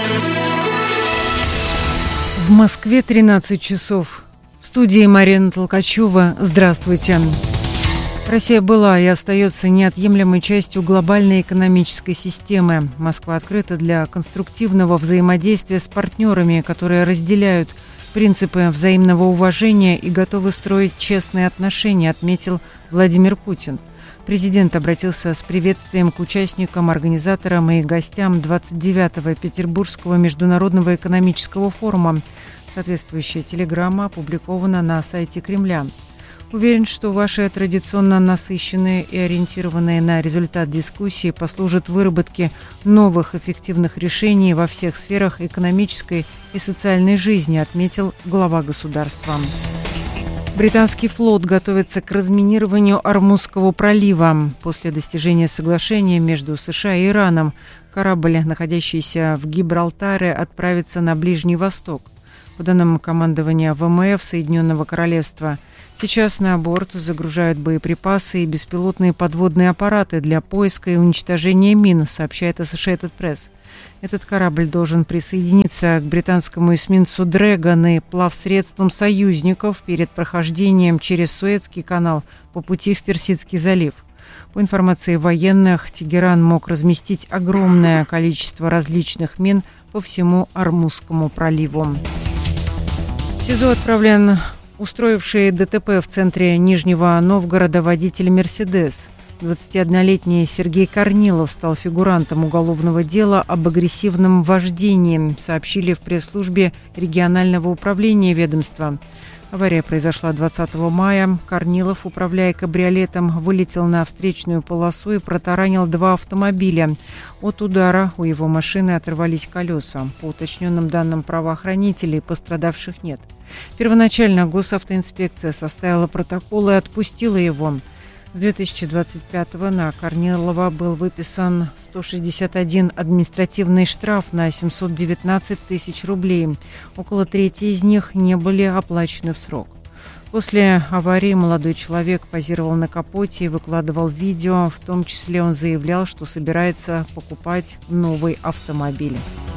В Москве тринадцать часов. В студии Марина Толкачева. Здравствуйте. Россия была и остается неотъемлемой частью глобальной экономической системы. Москва открыта для конструктивного взаимодействия с партнерами, которые разделяют принципы взаимного уважения и готовы строить честные отношения, отметил Владимир Путин. Президент обратился с приветствием к участникам, организаторам и гостям двадцать девятого Петербургского международного экономического форума. Соответствующая телеграмма опубликована на сайте Кремля. Уверен, что ваши традиционно насыщенные и ориентированные на результат дискуссии послужат выработке новых эффективных решений во всех сферах экономической и социальной жизни, отметил глава государства. Британский флот готовится к разминированию Ормузского пролива. После достижения соглашения между США и Ираном корабль, находящийся в Гибралтаре, отправится на Ближний Восток. По данным командования ВМФ Соединенного Королевства, сейчас на борт загружают боеприпасы и беспилотные подводные аппараты для поиска и уничтожения мин, сообщает Associated Press. Этот корабль должен присоединиться к британскому эсминцу «Дрэгон» и плавсредствам союзников перед прохождением через Суэцкий канал по пути в Персидский залив. По информации военных, Тегеран мог разместить огромное количество различных мин по всему Ормузскому проливу. В СИЗО отправлен устроивший ДТП в центре Нижнего Новгорода водитель «Мерседес». двадцатиоднолетний Сергей Корнилов стал фигурантом уголовного дела об агрессивном вождении, сообщили в пресс-службе регионального управления ведомства. Авария произошла двадцатого мая. Корнилов, управляя кабриолетом, вылетел на встречную полосу и протаранил два автомобиля. От удара у его машины оторвались колеса. По уточненным данным правоохранителей, пострадавших нет. Первоначально госавтоинспекция составила протокол и отпустила его. С две тысячи двадцать пятого на Корнилова был выписан сто шестьдесят один административный штраф на семьсот девятнадцать тысяч рублей. Около трети из них не были оплачены в срок. После аварии молодой человек позировал на капоте и выкладывал видео. В том числе он заявлял, что собирается покупать новый автомобиль.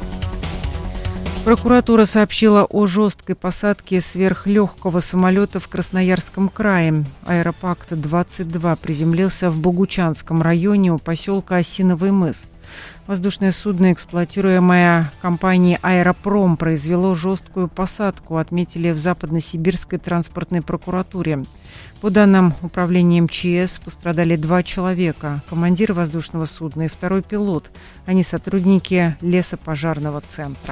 Прокуратура сообщила о жесткой посадке сверхлегкого самолета в Красноярском крае. Аэропакт-двадцать два приземлился в Богучанском районе у поселка Осиновый мыс. Воздушное судно, эксплуатируемое компанией «Аэропром», произвело жесткую посадку, отметили в Западно-Сибирской транспортной прокуратуре. По данным управления МЧС, пострадали два человека – командир воздушного судна и второй пилот. Они сотрудники лесопожарного центра.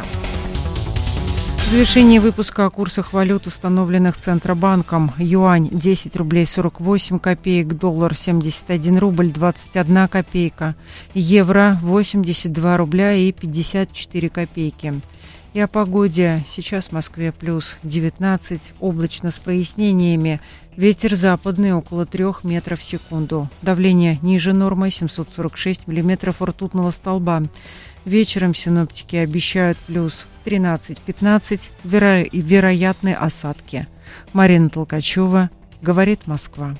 В завершении выпуска о курсах валют, установленных Центробанком. Юань – десять рублей сорок восемь копеек, доллар – семьдесят один рубль двадцать одна копейка, евро – восемьдесят два рубля и пятьдесят четыре копейки. И о погоде. Сейчас в Москве плюс девятнадцать, облачно с прояснениями. Ветер западный около трех метров в секунду. Давление ниже нормы семьсот сорок шесть миллиметров ртутного столба. Вечером синоптики обещают плюс тринадцать-пятнадцать, веро- вероятны осадки. Марина Толкачева, говорит Москва.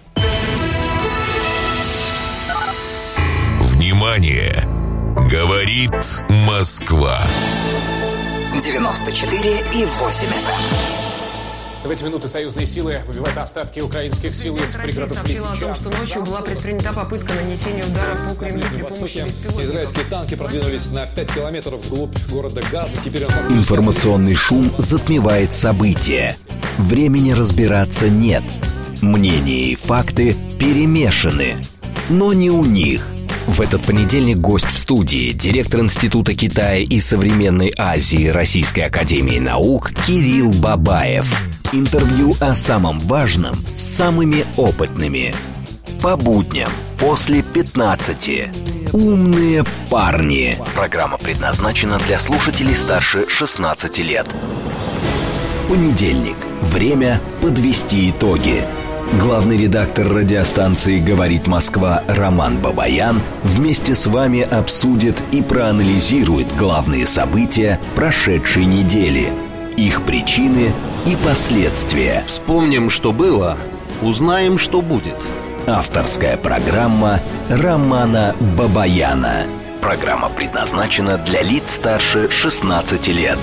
Внимание! Говорит Москва. девяносто четыре и восемь эф эм. В эти минуты союзные силы выбивают остатки украинских сил из пригородов сообщила о том, что ночью была предпринята попытка нанесения удара по Кремлю при помощи беспилотников. Израильские танки продвинулись на пять километров вглубь города Газа. Теперь он... Информационный шум затмевает события. Времени разбираться нет. Мнения и факты перемешаны. Но не у них. В этот понедельник гость в студии, директор Института Китая и современной Азии Российской академии наук Кирилл Бабаев. Интервью о самом важном с самыми опытными. По будням после пятнадцати. Умные парни. Программа предназначена для слушателей старше шестнадцати лет. Понедельник. Время подвести итоги. Главный редактор радиостанции «Говорит Москва» Роман Бабаян вместе с вами обсудит и проанализирует главные события прошедшей недели, их причины и последствия. Вспомним, что было, узнаем, что будет. Авторская программа Романа Бабаяна. Программа предназначена для лиц старше шестнадцати лет.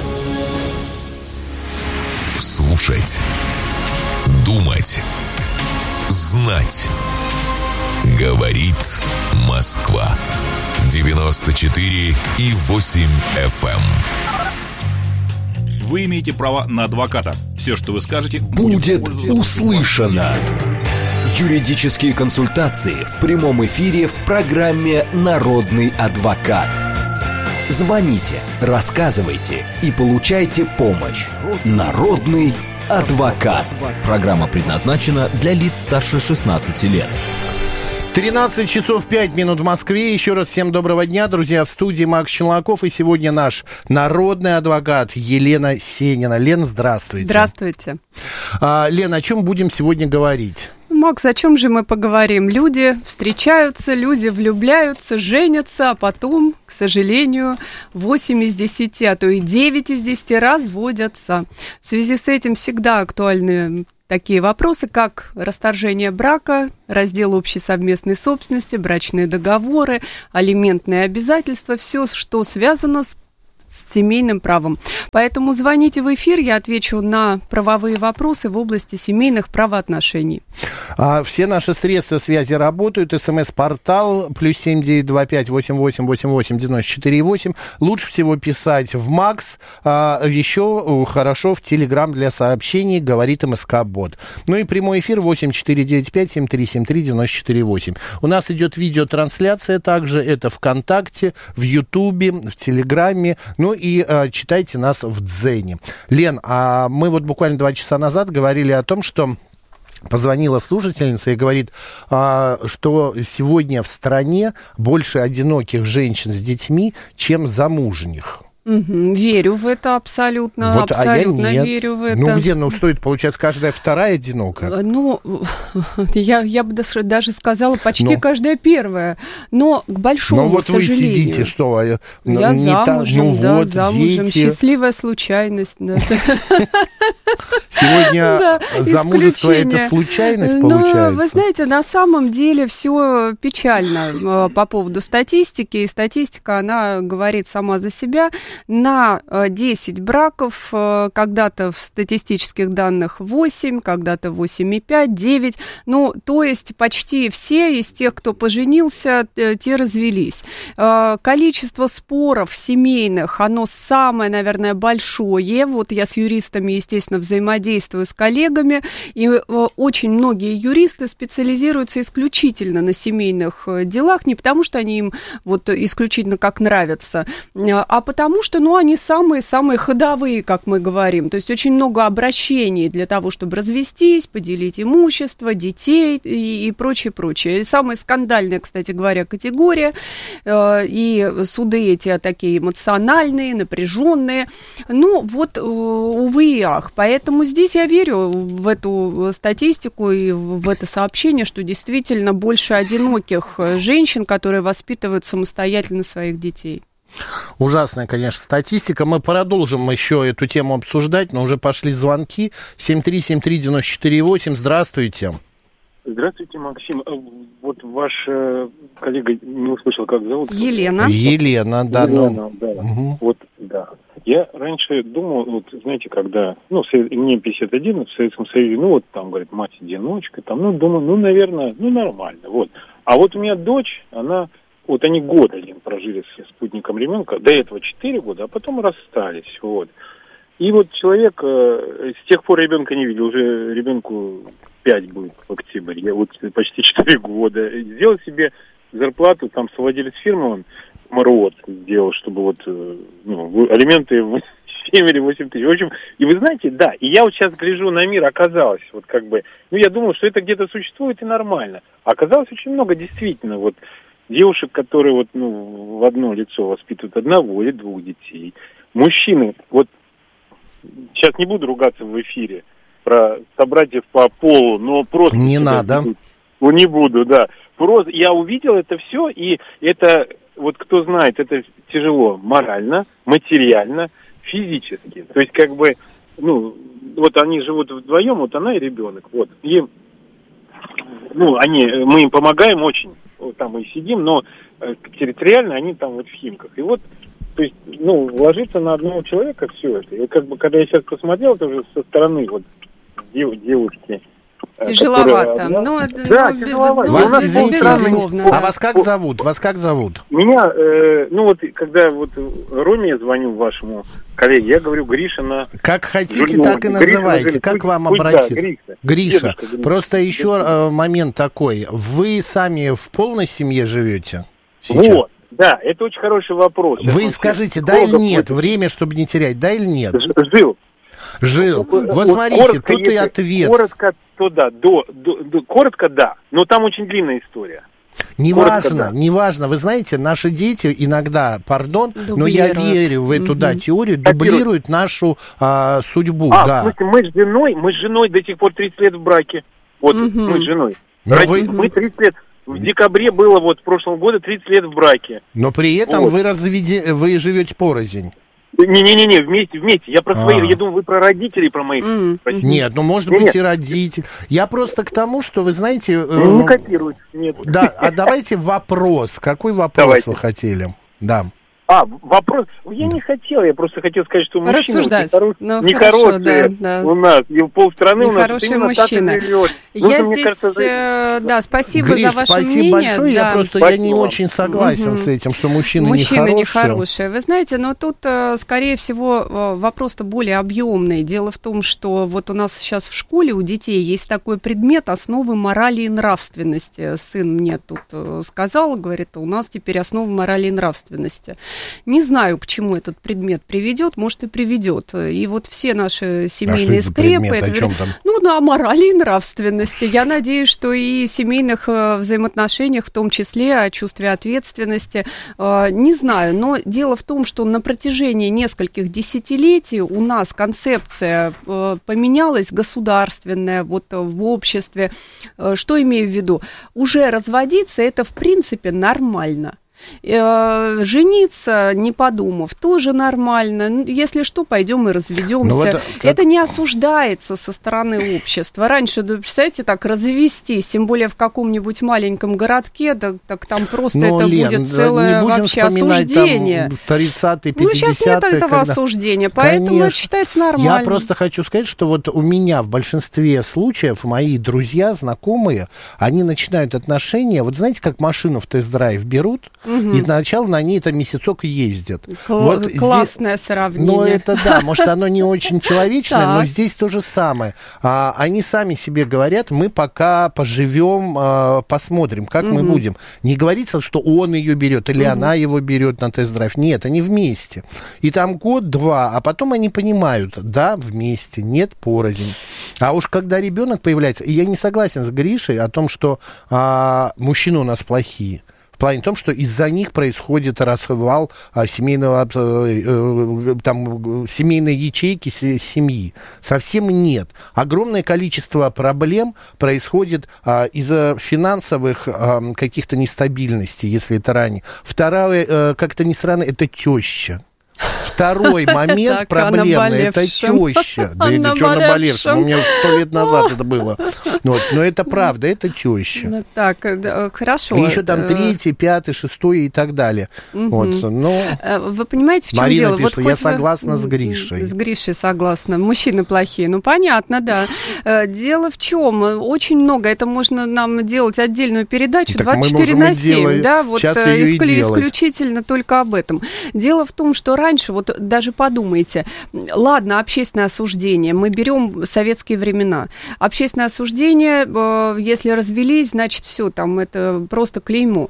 Слушать. Думать. Знать. Говорит Москва. девяносто четыре и восемь эф эм. Вы имеете право на адвоката. Все, что вы скажете, будет услышано. Юридические консультации в прямом эфире в программе «Народный адвокат». Звоните, рассказывайте и получайте помощь. Народный «Адвокат». Программа предназначена для лиц старше шестнадцати лет. тринадцать часов пять минут в Москве. Еще раз всем доброго дня, друзья. В студии Макс Челноков. И сегодня наш народный адвокат Елена Сенина. Лен, здравствуйте. Здравствуйте. А, Лен, о чем будем сегодня говорить? Макс, о чем же мы поговорим? Люди встречаются, люди влюбляются, женятся, а потом, к сожалению, восемь из десяти, а то и девять из десяти разводятся. В связи с этим всегда актуальны такие вопросы, как расторжение брака, раздел общей совместной собственности, брачные договоры, алиментные обязательства, все, что связано с с семейным правом. Поэтому звоните в эфир, я отвечу на правовые вопросы в области семейных правоотношений. А, все наши средства связи работают. СМС-портал плюс семь девять два пять восемь восемь восемь восемь девяносто четыре восемь. Лучше всего писать в Макс. А, еще хорошо в Телеграм для сообщений, говорит МСК-бот. Ну и прямой эфир восемь четыре девять пять семь три семь три девяносто четыре восемь. У нас идет видеотрансляция также. Это ВКонтакте, в Ютубе, в Телеграме. Ну и э, читайте нас в Дзене. Лен, а мы вот буквально два часа назад говорили о том, что позвонила слушательница и говорит, а, что сегодня в стране больше одиноких женщин с детьми, чем замужних. Угу, верю в это абсолютно, вот, абсолютно а я нет. верю в это. Ну где, ну что это, получается, каждая вторая одинокая? Ну, я, я бы даже сказала, почти ну, каждая первая, но к большому ну, вот сожалению. Вы сидите, что? Я не замужем, та, ну, да, вот, замужем, дети. Счастливая случайность. Сегодня замужество — это случайность, получается? Ну, вы знаете, на самом деле все печально по поводу статистики, и статистика, она говорит сама за себя. На десять браков когда-то в статистических данных восемь, когда-то восемь и пять, девять. Ну, то есть почти все из тех, кто поженился, те развелись. Количество споров семейных, оно самое, наверное, большое. Вот я с юристами, естественно, взаимодействую с коллегами, и очень многие юристы специализируются исключительно на семейных делах, не потому что они им вот исключительно как нравятся, а потому что, ну, они самые-самые ходовые, как мы говорим. То есть очень много обращений для того, чтобы развестись, поделить имущество, детей и, и прочее, прочее. И самая скандальная, кстати говоря, категория. Э, и суды эти такие эмоциональные, напряженные. Ну, вот, увы и ах. Поэтому здесь я верю в эту статистику и в это сообщение, что действительно больше одиноких женщин, которые воспитывают самостоятельно своих детей. Ужасная, конечно, статистика. Мы продолжим еще эту тему обсуждать, но уже пошли звонки. семь три семь три девяносто четыре восемь. Здравствуйте. Здравствуйте, Максим. Вот ваш э, коллега, не услышал, как зовут? Елена. Елена, да. Елена, ну... да. Угу. Вот, да. Я раньше думал, вот, знаете, когда, ну, мне пятьдесят один, в Советском Союзе, ну, вот там, говорит, мать-одиночка, там, ну, думаю, ну, наверное, ну, нормально, вот. А вот у меня дочь, она... Вот они год один прожили с спутником ребенка, до этого четыре года, а потом расстались, вот. И вот человек э, с тех пор ребенка не видел, уже ребенку пять будет в октябре, я вот почти четыре года. Сделал себе зарплату, там, совладелец фирмы, он МРОД сделал, чтобы вот, э, ну, алименты семь или восемь тысяч. В общем, и вы знаете, да, и я вот сейчас гляжу на мир, оказалось, вот как бы, ну, я думал, что это где-то существует и нормально. А оказалось очень много действительно, вот, девушек, которые вот, ну, в одно лицо воспитывают одного или двух детей. Мужчины, вот сейчас не буду ругаться в эфире про собратьев по полу, но просто... Не надо. Ну, не буду, да. Просто я увидел это все, и это, вот кто знает, это тяжело морально, материально, физически. То есть, как бы, ну, вот они живут вдвоем, вот она и ребенок, вот. И, ну, они, мы им помогаем очень. Там мы сидим, но э, территориально они там вот в Химках. И вот, то есть, ну, ложиться на одного человека все это. И как бы, когда я сейчас посмотрел, это уже со стороны вот дев, девушки. Тяжеловато. Которая, но, да, но, тяжеловато. Вас, нас извините, безусловно, а да. вас как зовут? Вас как зовут? Меня, э, ну вот, когда вот Роме я звоню вашему коллеге, я говорю Гриша на... Как хотите, Жилье. так и называйте. Гриша, как пусть, вам пусть, обратиться? Да, Гриша. Гриша. Дедушка, Гриша. Просто еще э, момент такой. Вы сами в полной семье живете сейчас? Вот. Да, это очень хороший вопрос. Вы скажите, да или нет? Время, чтобы не терять, да или нет? Жил. Жил. Вот, вот смотрите, коротко, тут и ответ. Коротко, то да, до, до, до, коротко да, но там очень длинная история. Неважно, да. неважно. Вы знаете, наши дети иногда, пардон, дублируют. но я верю в эту, угу. да, теорию, дублируют нашу а, судьбу. А, да. в смысле, мы с женой, мы с женой до сих пор тридцать лет в браке. Вот, угу. мы с женой. Вы... Мы тридцать лет. В декабре было вот в прошлом году тридцать лет в браке. Но при этом вот. вы разведи... вы живете порознь. Не-не-не, вместе, вместе. Я про своих, я думаю, вы про родителей, про моих. Mm. Нет, ну может нет, быть нет. и родитель. Я просто к тому, что вы знаете... Не э, копируют, нет. Да, а давайте вопрос. Какой вопрос давайте. вы хотели? Да. А, вопрос. Я не хотел, я просто хотел сказать, что мужчина нехороший, ну, нехороший да, да. у нас, и полстраны у нас нехороший мужчина. Я ну, здесь, кажется, э, да, спасибо Гриш, за ваше спасибо мнение. большое, да. я просто спасибо. я не очень согласен угу. с этим, что мужчины, мужчины нехорошие. нехорошие. Вы знаете, но тут, скорее всего, вопрос-то более объемный. Дело в том, что вот у нас сейчас в школе у детей есть такой предмет «Основы морали и нравственности». Сын мне тут сказал, говорит, у нас теперь основы морали и нравственности. Не знаю, к чему этот предмет приведет, может и приведет. И вот все наши семейные а скрепы, предмет, это, о чем там? ну, на морали и нравственности. Я надеюсь, что и семейных взаимоотношениях, в том числе о чувстве ответственности, не знаю. Но дело в том, что на протяжении нескольких десятилетий у нас концепция поменялась государственная, вот в обществе. Что имею в виду? Уже разводиться это в принципе нормально. Жениться, не подумав, тоже нормально. Если что, пойдем и разведемся. Это, как... это не осуждается со стороны общества. Раньше, представляете, так развестись, тем более в каком-нибудь маленьком городке, так, так там просто Но, это Лен, будет целое вообще осуждение. тридцатые, пятидесятые, ну, сейчас нет этого когда... осуждения, поэтому Конечно. Это считается нормально. Я просто хочу сказать, что вот у меня в большинстве случаев мои друзья, знакомые, они начинают отношения, вот знаете, как машину в тест-драйв берут, угу. и сначала на ней это месяцок ездят. Кл- вот классное здесь, сравнение. Ну, это да, может, оно не очень человечное, но здесь то же самое. А, они сами себе говорят, мы пока поживем, а, посмотрим, как мы будем. Не говорится, что он ее берет или она его берет на тест-драйв. Нет, они вместе. И там год-два, а потом они понимают, да, вместе, нет, порознь. А уж когда ребенок появляется, и я не согласен с Гришей о том, что а, мужчины у нас плохие. В плане том, что из-за них происходит развал а, семейного, э, там, семейной ячейки семьи. Совсем нет. Огромное количество проблем происходит а, из-за финансовых а, каких-то нестабильностей, если это ранее. Второе, э, как-то не странно, это теща. Второй момент проблемный, это теща. Да это что наболевшим? У меня уже сто лет назад это было. Вот, но это правда, это теща. Ну, так, да, хорошо. И еще там третий, пятый, шестой и так далее. Угу. Вот, но... Вы понимаете, в чем Марина дело? пишет, вот я согласна вы... с Гришей. С Гришей согласна. Мужчины плохие. Ну, понятно, да. Дело в чем? Очень много. Это можно нам делать отдельную передачу так двадцать четыре на семь. Да, вот искли... исключительно только об этом. Дело в том, что раньше Раньше, вот даже подумайте, ладно, общественное осуждение, мы берем советские времена, общественное осуждение, э, если развелись, значит, все, там, это просто клеймо.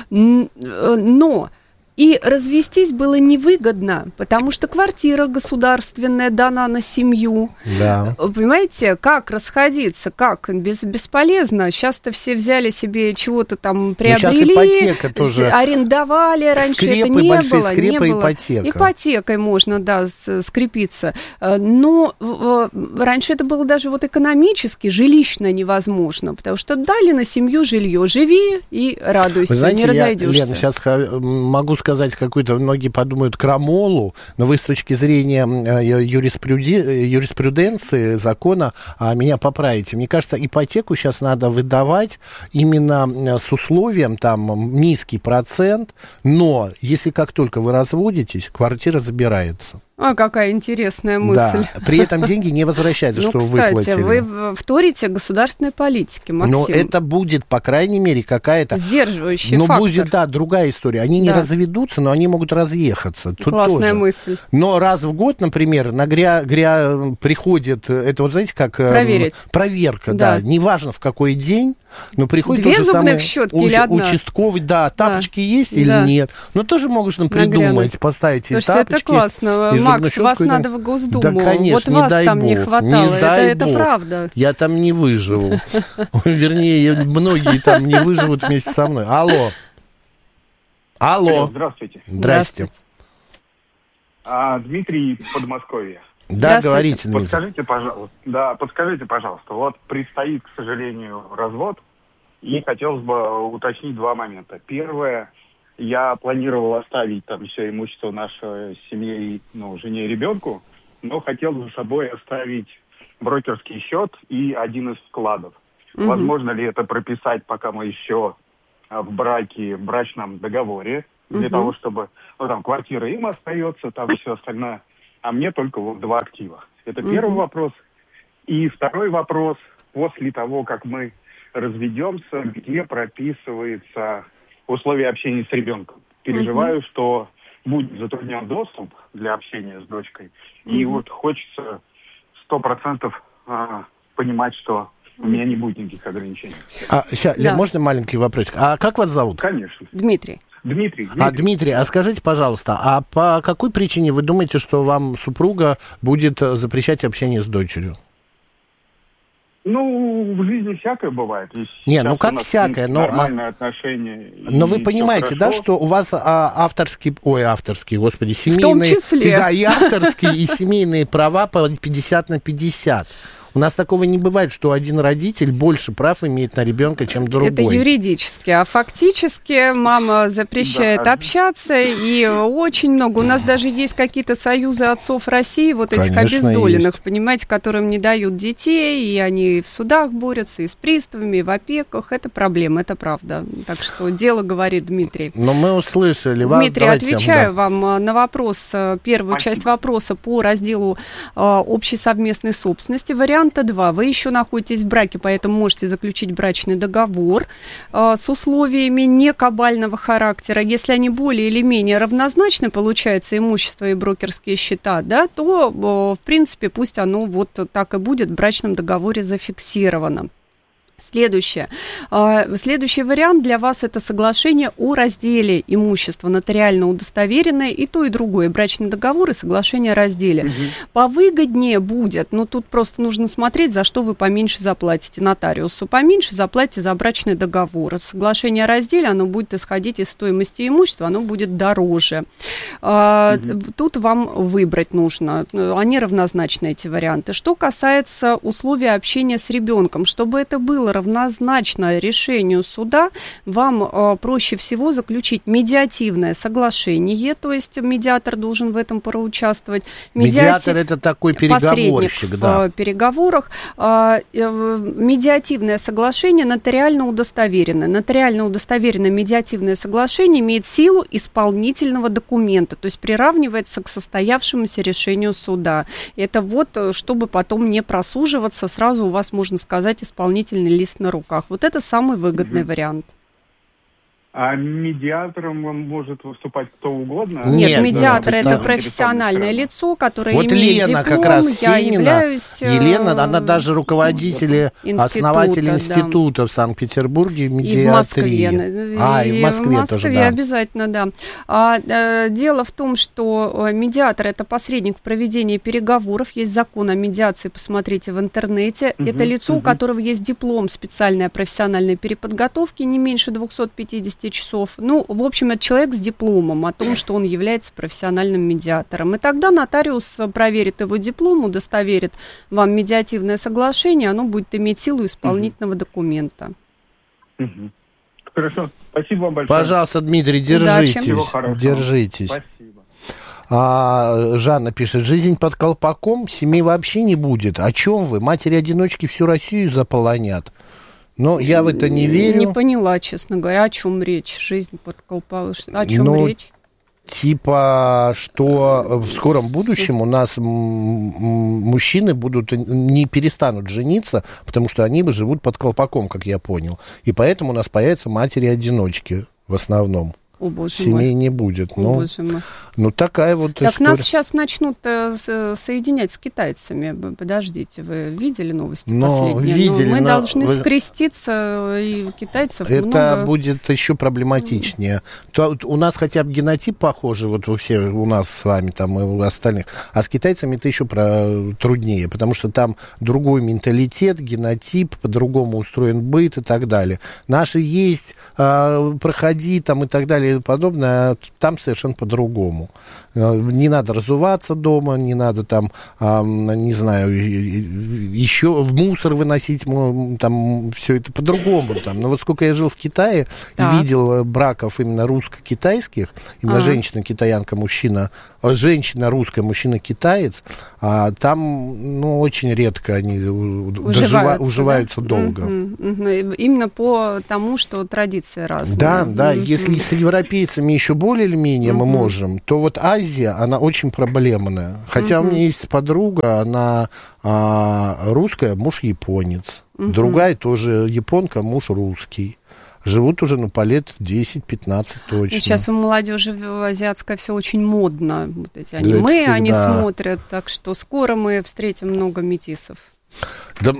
Но... И развестись было невыгодно, потому что квартира государственная дана на семью. Да. Понимаете, как расходиться, как? Без, бесполезно. Сейчас-то все взяли себе чего-то там, приобрели, ипотека тоже. Арендовали. Раньше скрепы, это не большие было. Скрепы, не было. Ипотека. Ипотекой можно, да, скрепиться. Но раньше это было даже вот экономически, жилищно невозможно, потому что дали на семью жилье. Живи и радуйся, знаете, не разойдешься. Я, Лен, сейчас могу сказать какую-то, многие подумают, крамолу, но вы с точки зрения юриспруди... юриспруденции, закона, меня поправите. Мне кажется, ипотеку сейчас надо выдавать именно с условием, там, низкий процент, но если как только вы разводитесь, квартира забирается. А, какая интересная мысль. Да, при этом деньги не возвращаются, что вы выплатили. Ну, кстати, вы вторите государственной политике, Максим. Но это будет, по крайней мере, какая-то... Сдерживающий но фактор. Но будет, да, другая история. Они да. не разведутся, но они могут разъехаться. Тут Классная тоже. мысль. Но раз в год, например, на гря... Гря... приходит, это вот знаете, как... Проверить. Проверка, да. да. Неважно, в какой день, но приходит Две тот же самый щетки уч... или одна? участковый, да, тапочки да. есть да. или нет. Но тоже могут нам придумать, поставить и Слушайте, тапочки это классно. из Макс, щетку. вас И надо там... в Госдуму. Да, конечно, вот не вас дай там бог, не хватало. Не это дай это бог. правда. Я там не выживу. Вернее, многие там не выживут вместе со мной. Алло. Алло. Здравствуйте. Здрасте. А, Дмитрий, Подмосковье. Да, говорите, Дмитрий. Подскажите, пожалуйста. Да, подскажите, пожалуйста. Вот предстоит, к сожалению, развод, и хотелось бы уточнить два момента. Первое, я планировал оставить там все имущество нашей семье, ну, жене и ребенку, но хотел за собой оставить брокерский счет и один из вкладов. Угу. Возможно ли это прописать, пока мы еще в браке, в брачном договоре, для угу. того, чтобы, ну, там, квартира им остается, там все остальное, а мне только вот два актива. Это угу. первый вопрос. И второй вопрос, после того, как мы разведемся, где прописывается условия общения с ребенком. Переживаю, угу. что будет затруднен доступ для общения с дочкой. Угу. И вот хочется сто процентов а, понимать, что у меня не будет никаких ограничений. А, ща, да. Можно маленький вопросик? А как вас зовут? Конечно. Дмитрий. Дмитрий. Дмитрий. А, Дмитрий, а скажите, пожалуйста, а по какой причине вы думаете, что вам супруга будет запрещать общение с дочерью? Ну, в жизни всякое бывает. Есть не, ну как всякое, но... Нормальные отношения. Но вы понимаете, да, что у вас а, авторские... Ой, авторские, господи, семейные... В том числе. И, да, и авторские, и семейные права по пятьдесят на пятьдесят. У нас такого не бывает, что один родитель больше прав имеет на ребенка, чем другой. Это юридически, а фактически мама запрещает да. общаться, и очень много. У нас даже есть какие-то союзы отцов России, вот этих Конечно, обездоленных, есть. Понимаете, которым не дают детей, и они в судах борются, и с приставами, и в опеках. Это проблема, это правда. Так что дело говорит Дмитрий. Но мы услышали вас. Дмитрий, отвечаю да. вам на вопрос, первую Спасибо. часть вопроса по разделу общей совместной собственности. Вариант два. Вы еще находитесь в браке, поэтому можете заключить брачный договор э, с условиями не кабального характера. Если они более или менее равнозначны, получается, имущество и брокерские счета, да, то, э, в принципе, пусть оно вот так и будет в брачном договоре зафиксировано. Следующее. Следующий вариант для вас – это соглашение о разделе имущества, нотариально удостоверенное, и то, и другое. Брачный договор и соглашение о разделе. Угу. Повыгоднее будет, но тут просто нужно смотреть, за что вы поменьше заплатите нотариусу. Поменьше заплатите за брачный договор. Соглашение о разделе, оно будет исходить из стоимости имущества, оно будет дороже. Угу. Тут вам выбрать нужно. Они равнозначны, эти варианты. Что касается условий общения с ребенком, чтобы это было равнозначно решению суда, вам э, проще всего заключить медиативное соглашение, то есть медиатор должен в этом проучаствовать. Медиати... Медиатор это такой переговорщик, посредник да. в переговорах. Э, э, медиативное соглашение нотариально удостоверенное. Нотариально удостоверенное медиативное соглашение имеет силу исполнительного документа, то есть приравнивается к состоявшемуся решению суда. Это вот, чтобы потом не просуживаться, сразу у вас, можно сказать, исполнительный лист на руках. Вот это самый выгодный угу. вариант. А медиатором может выступать кто угодно? Нет, Нет медиатор ну, это да. профессиональное лицо, которое вот имеет Лена диплом. Как раз Я Синина, являюсь... Елена, она даже руководитель, института, основатель да. института в Санкт-Петербурге, медиатрии. И в Москве. А, и в Москве, и в Москве тоже, да. обязательно, да. А, а, дело в том, что медиатор это посредник в проведении переговоров. Есть закон о медиации, посмотрите в интернете. Угу, это лицо, угу. у которого есть диплом специальной профессиональной переподготовки, не меньше двести пятьдесят часов. Ну, в общем, это человек с дипломом о том, что он является профессиональным медиатором. И тогда нотариус проверит его диплом, удостоверит вам медиативное соглашение, оно будет иметь силу исполнительного угу. документа. Угу. Хорошо. Спасибо вам большое. Пожалуйста, Дмитрий, держитесь. Держитесь. Спасибо. А, Жанна пишет, жизнь под колпаком, семей вообще не будет. О чем вы? Матери-одиночки всю Россию заполонят. Но я в это не верю. Не поняла, честно говоря, о чем речь. Жизнь под колпаком. О чем Но, речь? Типа, что в скором будущем у нас мужчины будут не перестанут жениться, потому что они живут под колпаком, как я понял. И поэтому у нас появятся матери-одиночки в основном. О, боже семей мой. не будет. О, Ну, боже мой. ну, такая вот Так история. нас сейчас начнут э, с- соединять с китайцами. Б- Подождите, вы видели новости Но последние? видели, Ну, мы но должны вы- скреститься, и китайцев Это много. будет еще проблематичнее. То, у нас хотя бы генотип похожий, вот у всех, у нас с вами там и у остальных, а с китайцами это еще про, труднее, потому что там другой менталитет, генотип, по-другому устроен быт и так далее. Наши есть, э, проходи там и так далее и подобное, а там совершенно по-другому. Э, Не надо разуваться дома, не надо там, э, не знаю, еще мусор выносить, м, там все это по-другому. Там. Но вот сколько я жил в Китае, Так. и видел браков именно русско-китайских, именно А. женщина-китаянка, мужчина, э, женщина русская, мужчина-китаец, а там, ну, очень редко они у- дожива- уживаются да? долго. Мгм, мгм. Именно по тому, что традиции разные. Да, да, Мгм. если с европейцами еще более или менее мы Мгм. можем, то вот Азия, она очень проблемная. Хотя у Мгм. меня есть подруга, она а, русская, муж японец. Мгм. Другая тоже японка, муж русский. Живут уже, ну, по лет десять-пятнадцать точно. Сейчас у молодежи азиатское все очень модно. Вот эти Да, аниме это они всегда. смотрят, так что скоро мы встретим много метисов. Да-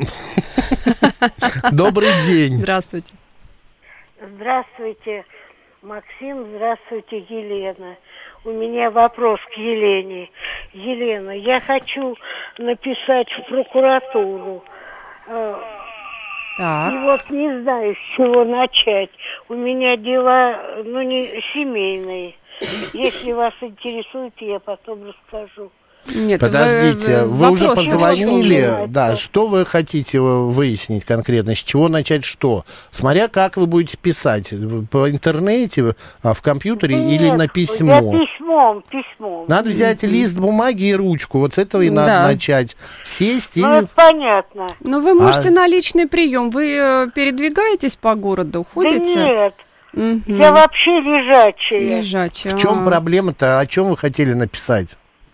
Добрый день. Здравствуйте. Здравствуйте, Максим, здравствуйте, Елена. У меня вопрос к Елене. Елена, я хочу написать в прокуратуру. Э, Так. И вот не знаю, с чего начать. У меня дела, ну, не семейные. Если вас интересует, я потом расскажу. Нет, Подождите, вы, уже вопрос позвонили, решен. да, что вы хотите выяснить конкретно, с чего начать что? Смотря как вы будете писать, по интернете, а, в компьютере Нет, или на я письмо? письмом, письмом. Надо взять лист бумаги и ручку, вот с этого и надо Да. начать. Сесть и... Ну, это понятно. Ну, вы можете А- на личный прием. Вы э, передвигаетесь по городу, ходите? Да нет, Мгм. я вообще лежачая. Лежачая. В чем а. проблема-то, о чем вы хотели написать?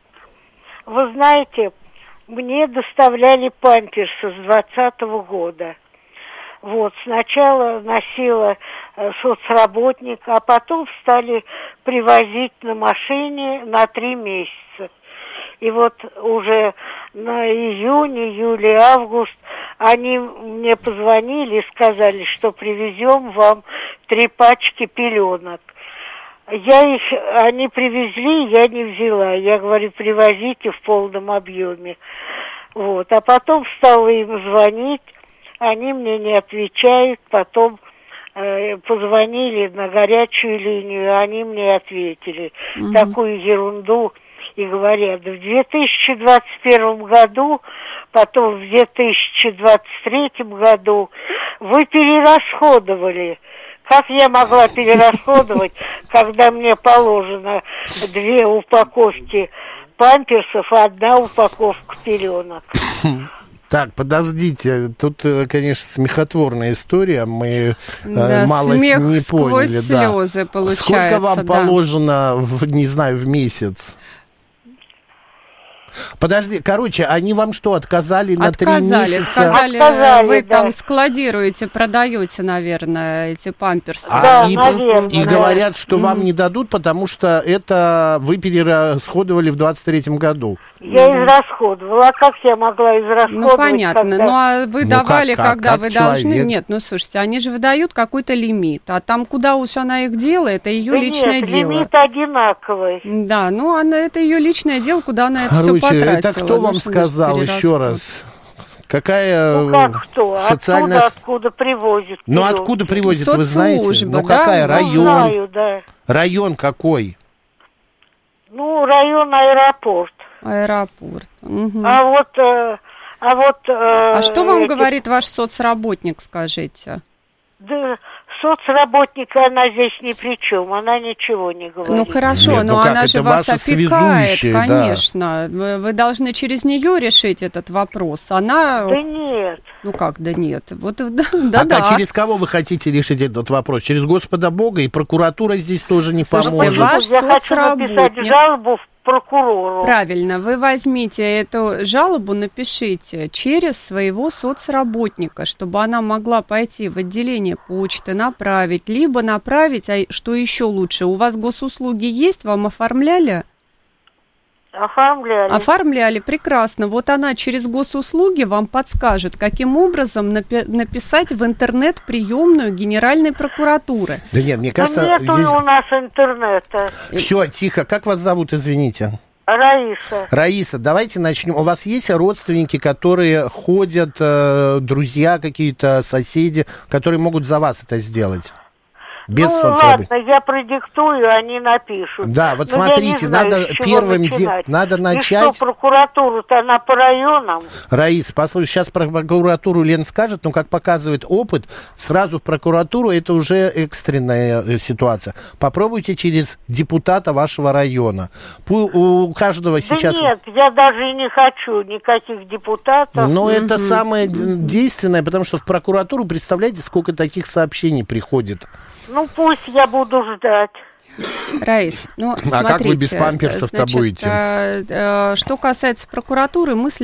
Вы знаете, мне доставляли памперсы с двадцатого года. Вот, сначала носила э, соцработник, а потом стали привозить на машине на три месяца. И вот уже на июнь, июль, август они мне позвонили и сказали, что привезем вам три пачки пеленок. Я их, они привезли, я не взяла. Я говорю, привозите в полном объеме. Вот. А потом стала им звонить, они мне не отвечают. Потом э, позвонили на горячую линию, они мне ответили Мгм. такую ерунду и говорят, в две тысячи двадцать первом году, потом в две тысячи двадцать третьем году вы перерасходовали. Как я могла перерасходовать, когда мне положено две упаковки памперсов, одна упаковка пеленок? Так, подождите, тут, э, конечно, смехотворная история, мы э, Да, мало смех не сквозь поняли. Да. слезы получается. Сколько вам да. положено, в, не знаю, в месяц? Подожди, короче, они вам что, отказали на три Отказали, месяца? сказали, Отказали, вы да. там складируете, продаете, наверное, эти памперсы. А, Да, и, наверное, и да. говорят, что Мгм. вам не дадут, потому что это вы перерасходовали в двадцать третьем году. Я израсходовала. А как я могла израсходовать? Ну, понятно. когда- Ну, а вы Ну, давали, как- как- когда как вы человек. должны... Нет, ну, слушайте, они же выдают какой-то лимит. А там, куда уж она их делает, это ее Да личное нет, дело. лимит одинаковый. Да, ну, она, это ее личное дело, куда она это все Короче, потратила. это кто Ну, вам что значит сказал еще перерасход? раз? Какая Ну как кто? социальная... Откуда, откуда привозят? Ну, пеленки? откуда привозят, вы знаете? Соцслужба, Ну, да? какая? Ну, Район? Знаю, да. Район какой? Ну, район аэропорт. Аэропорт. Мгм. А вот, э, а вот... э, А что вам эти- говорит ваш соцработник, скажите? Да, соцработника, она здесь ни при чем, она ничего не говорит. Ну хорошо, Нет, ну но как, она же это вас ваша опекает, связующая, да. конечно. Вы, вы должны через нее решить этот вопрос. Она, Да нет. ну как, да нет. Вот да, да, а да. через кого вы хотите решить этот вопрос? Через Господа Бога, и прокуратура здесь тоже не Слушайте, поможет. ваш Я хочу написать соцработник. жалобу в прокурору. Правильно. Вы возьмите эту жалобу, напишите через своего соцработника, чтобы она могла пойти в отделение почты, направить, либо направить, а что еще лучше, у вас госуслуги есть, вам оформляли? Оформляли. Оформляли, прекрасно. Вот она через госуслуги вам подскажет, каким образом напи- написать в интернет приемную Генеральной прокуратуры. Да нет, мне кажется... Да нету здесь... у нас интернета. Все, тихо. Как вас зовут, извините? Раиса. Раиса, давайте начнем. У вас есть родственники, которые ходят, э, друзья какие-то, соседи, которые могут за вас это сделать? Без ну соцработника. ладно, я продиктую, они напишут. Да, вот но смотрите, знаю, надо первым де... надо начать. И что, прокуратуру-то она по районам? Раиса, послушай, сейчас про прокуратуру Лен скажет, но как показывает опыт, сразу в прокуратуру это уже экстренная ситуация. Попробуйте через депутата вашего района. У каждого сейчас... Да нет, я даже и не хочу никаких депутатов. Но это самое действенное, потому что в прокуратуру, представляете, сколько таких сообщений приходит. Ну, пусть я буду ждать. Раис, ну, а смотрите, как вы без памперсов-то значит, будете? Э, э, что касается прокуратуры, мысль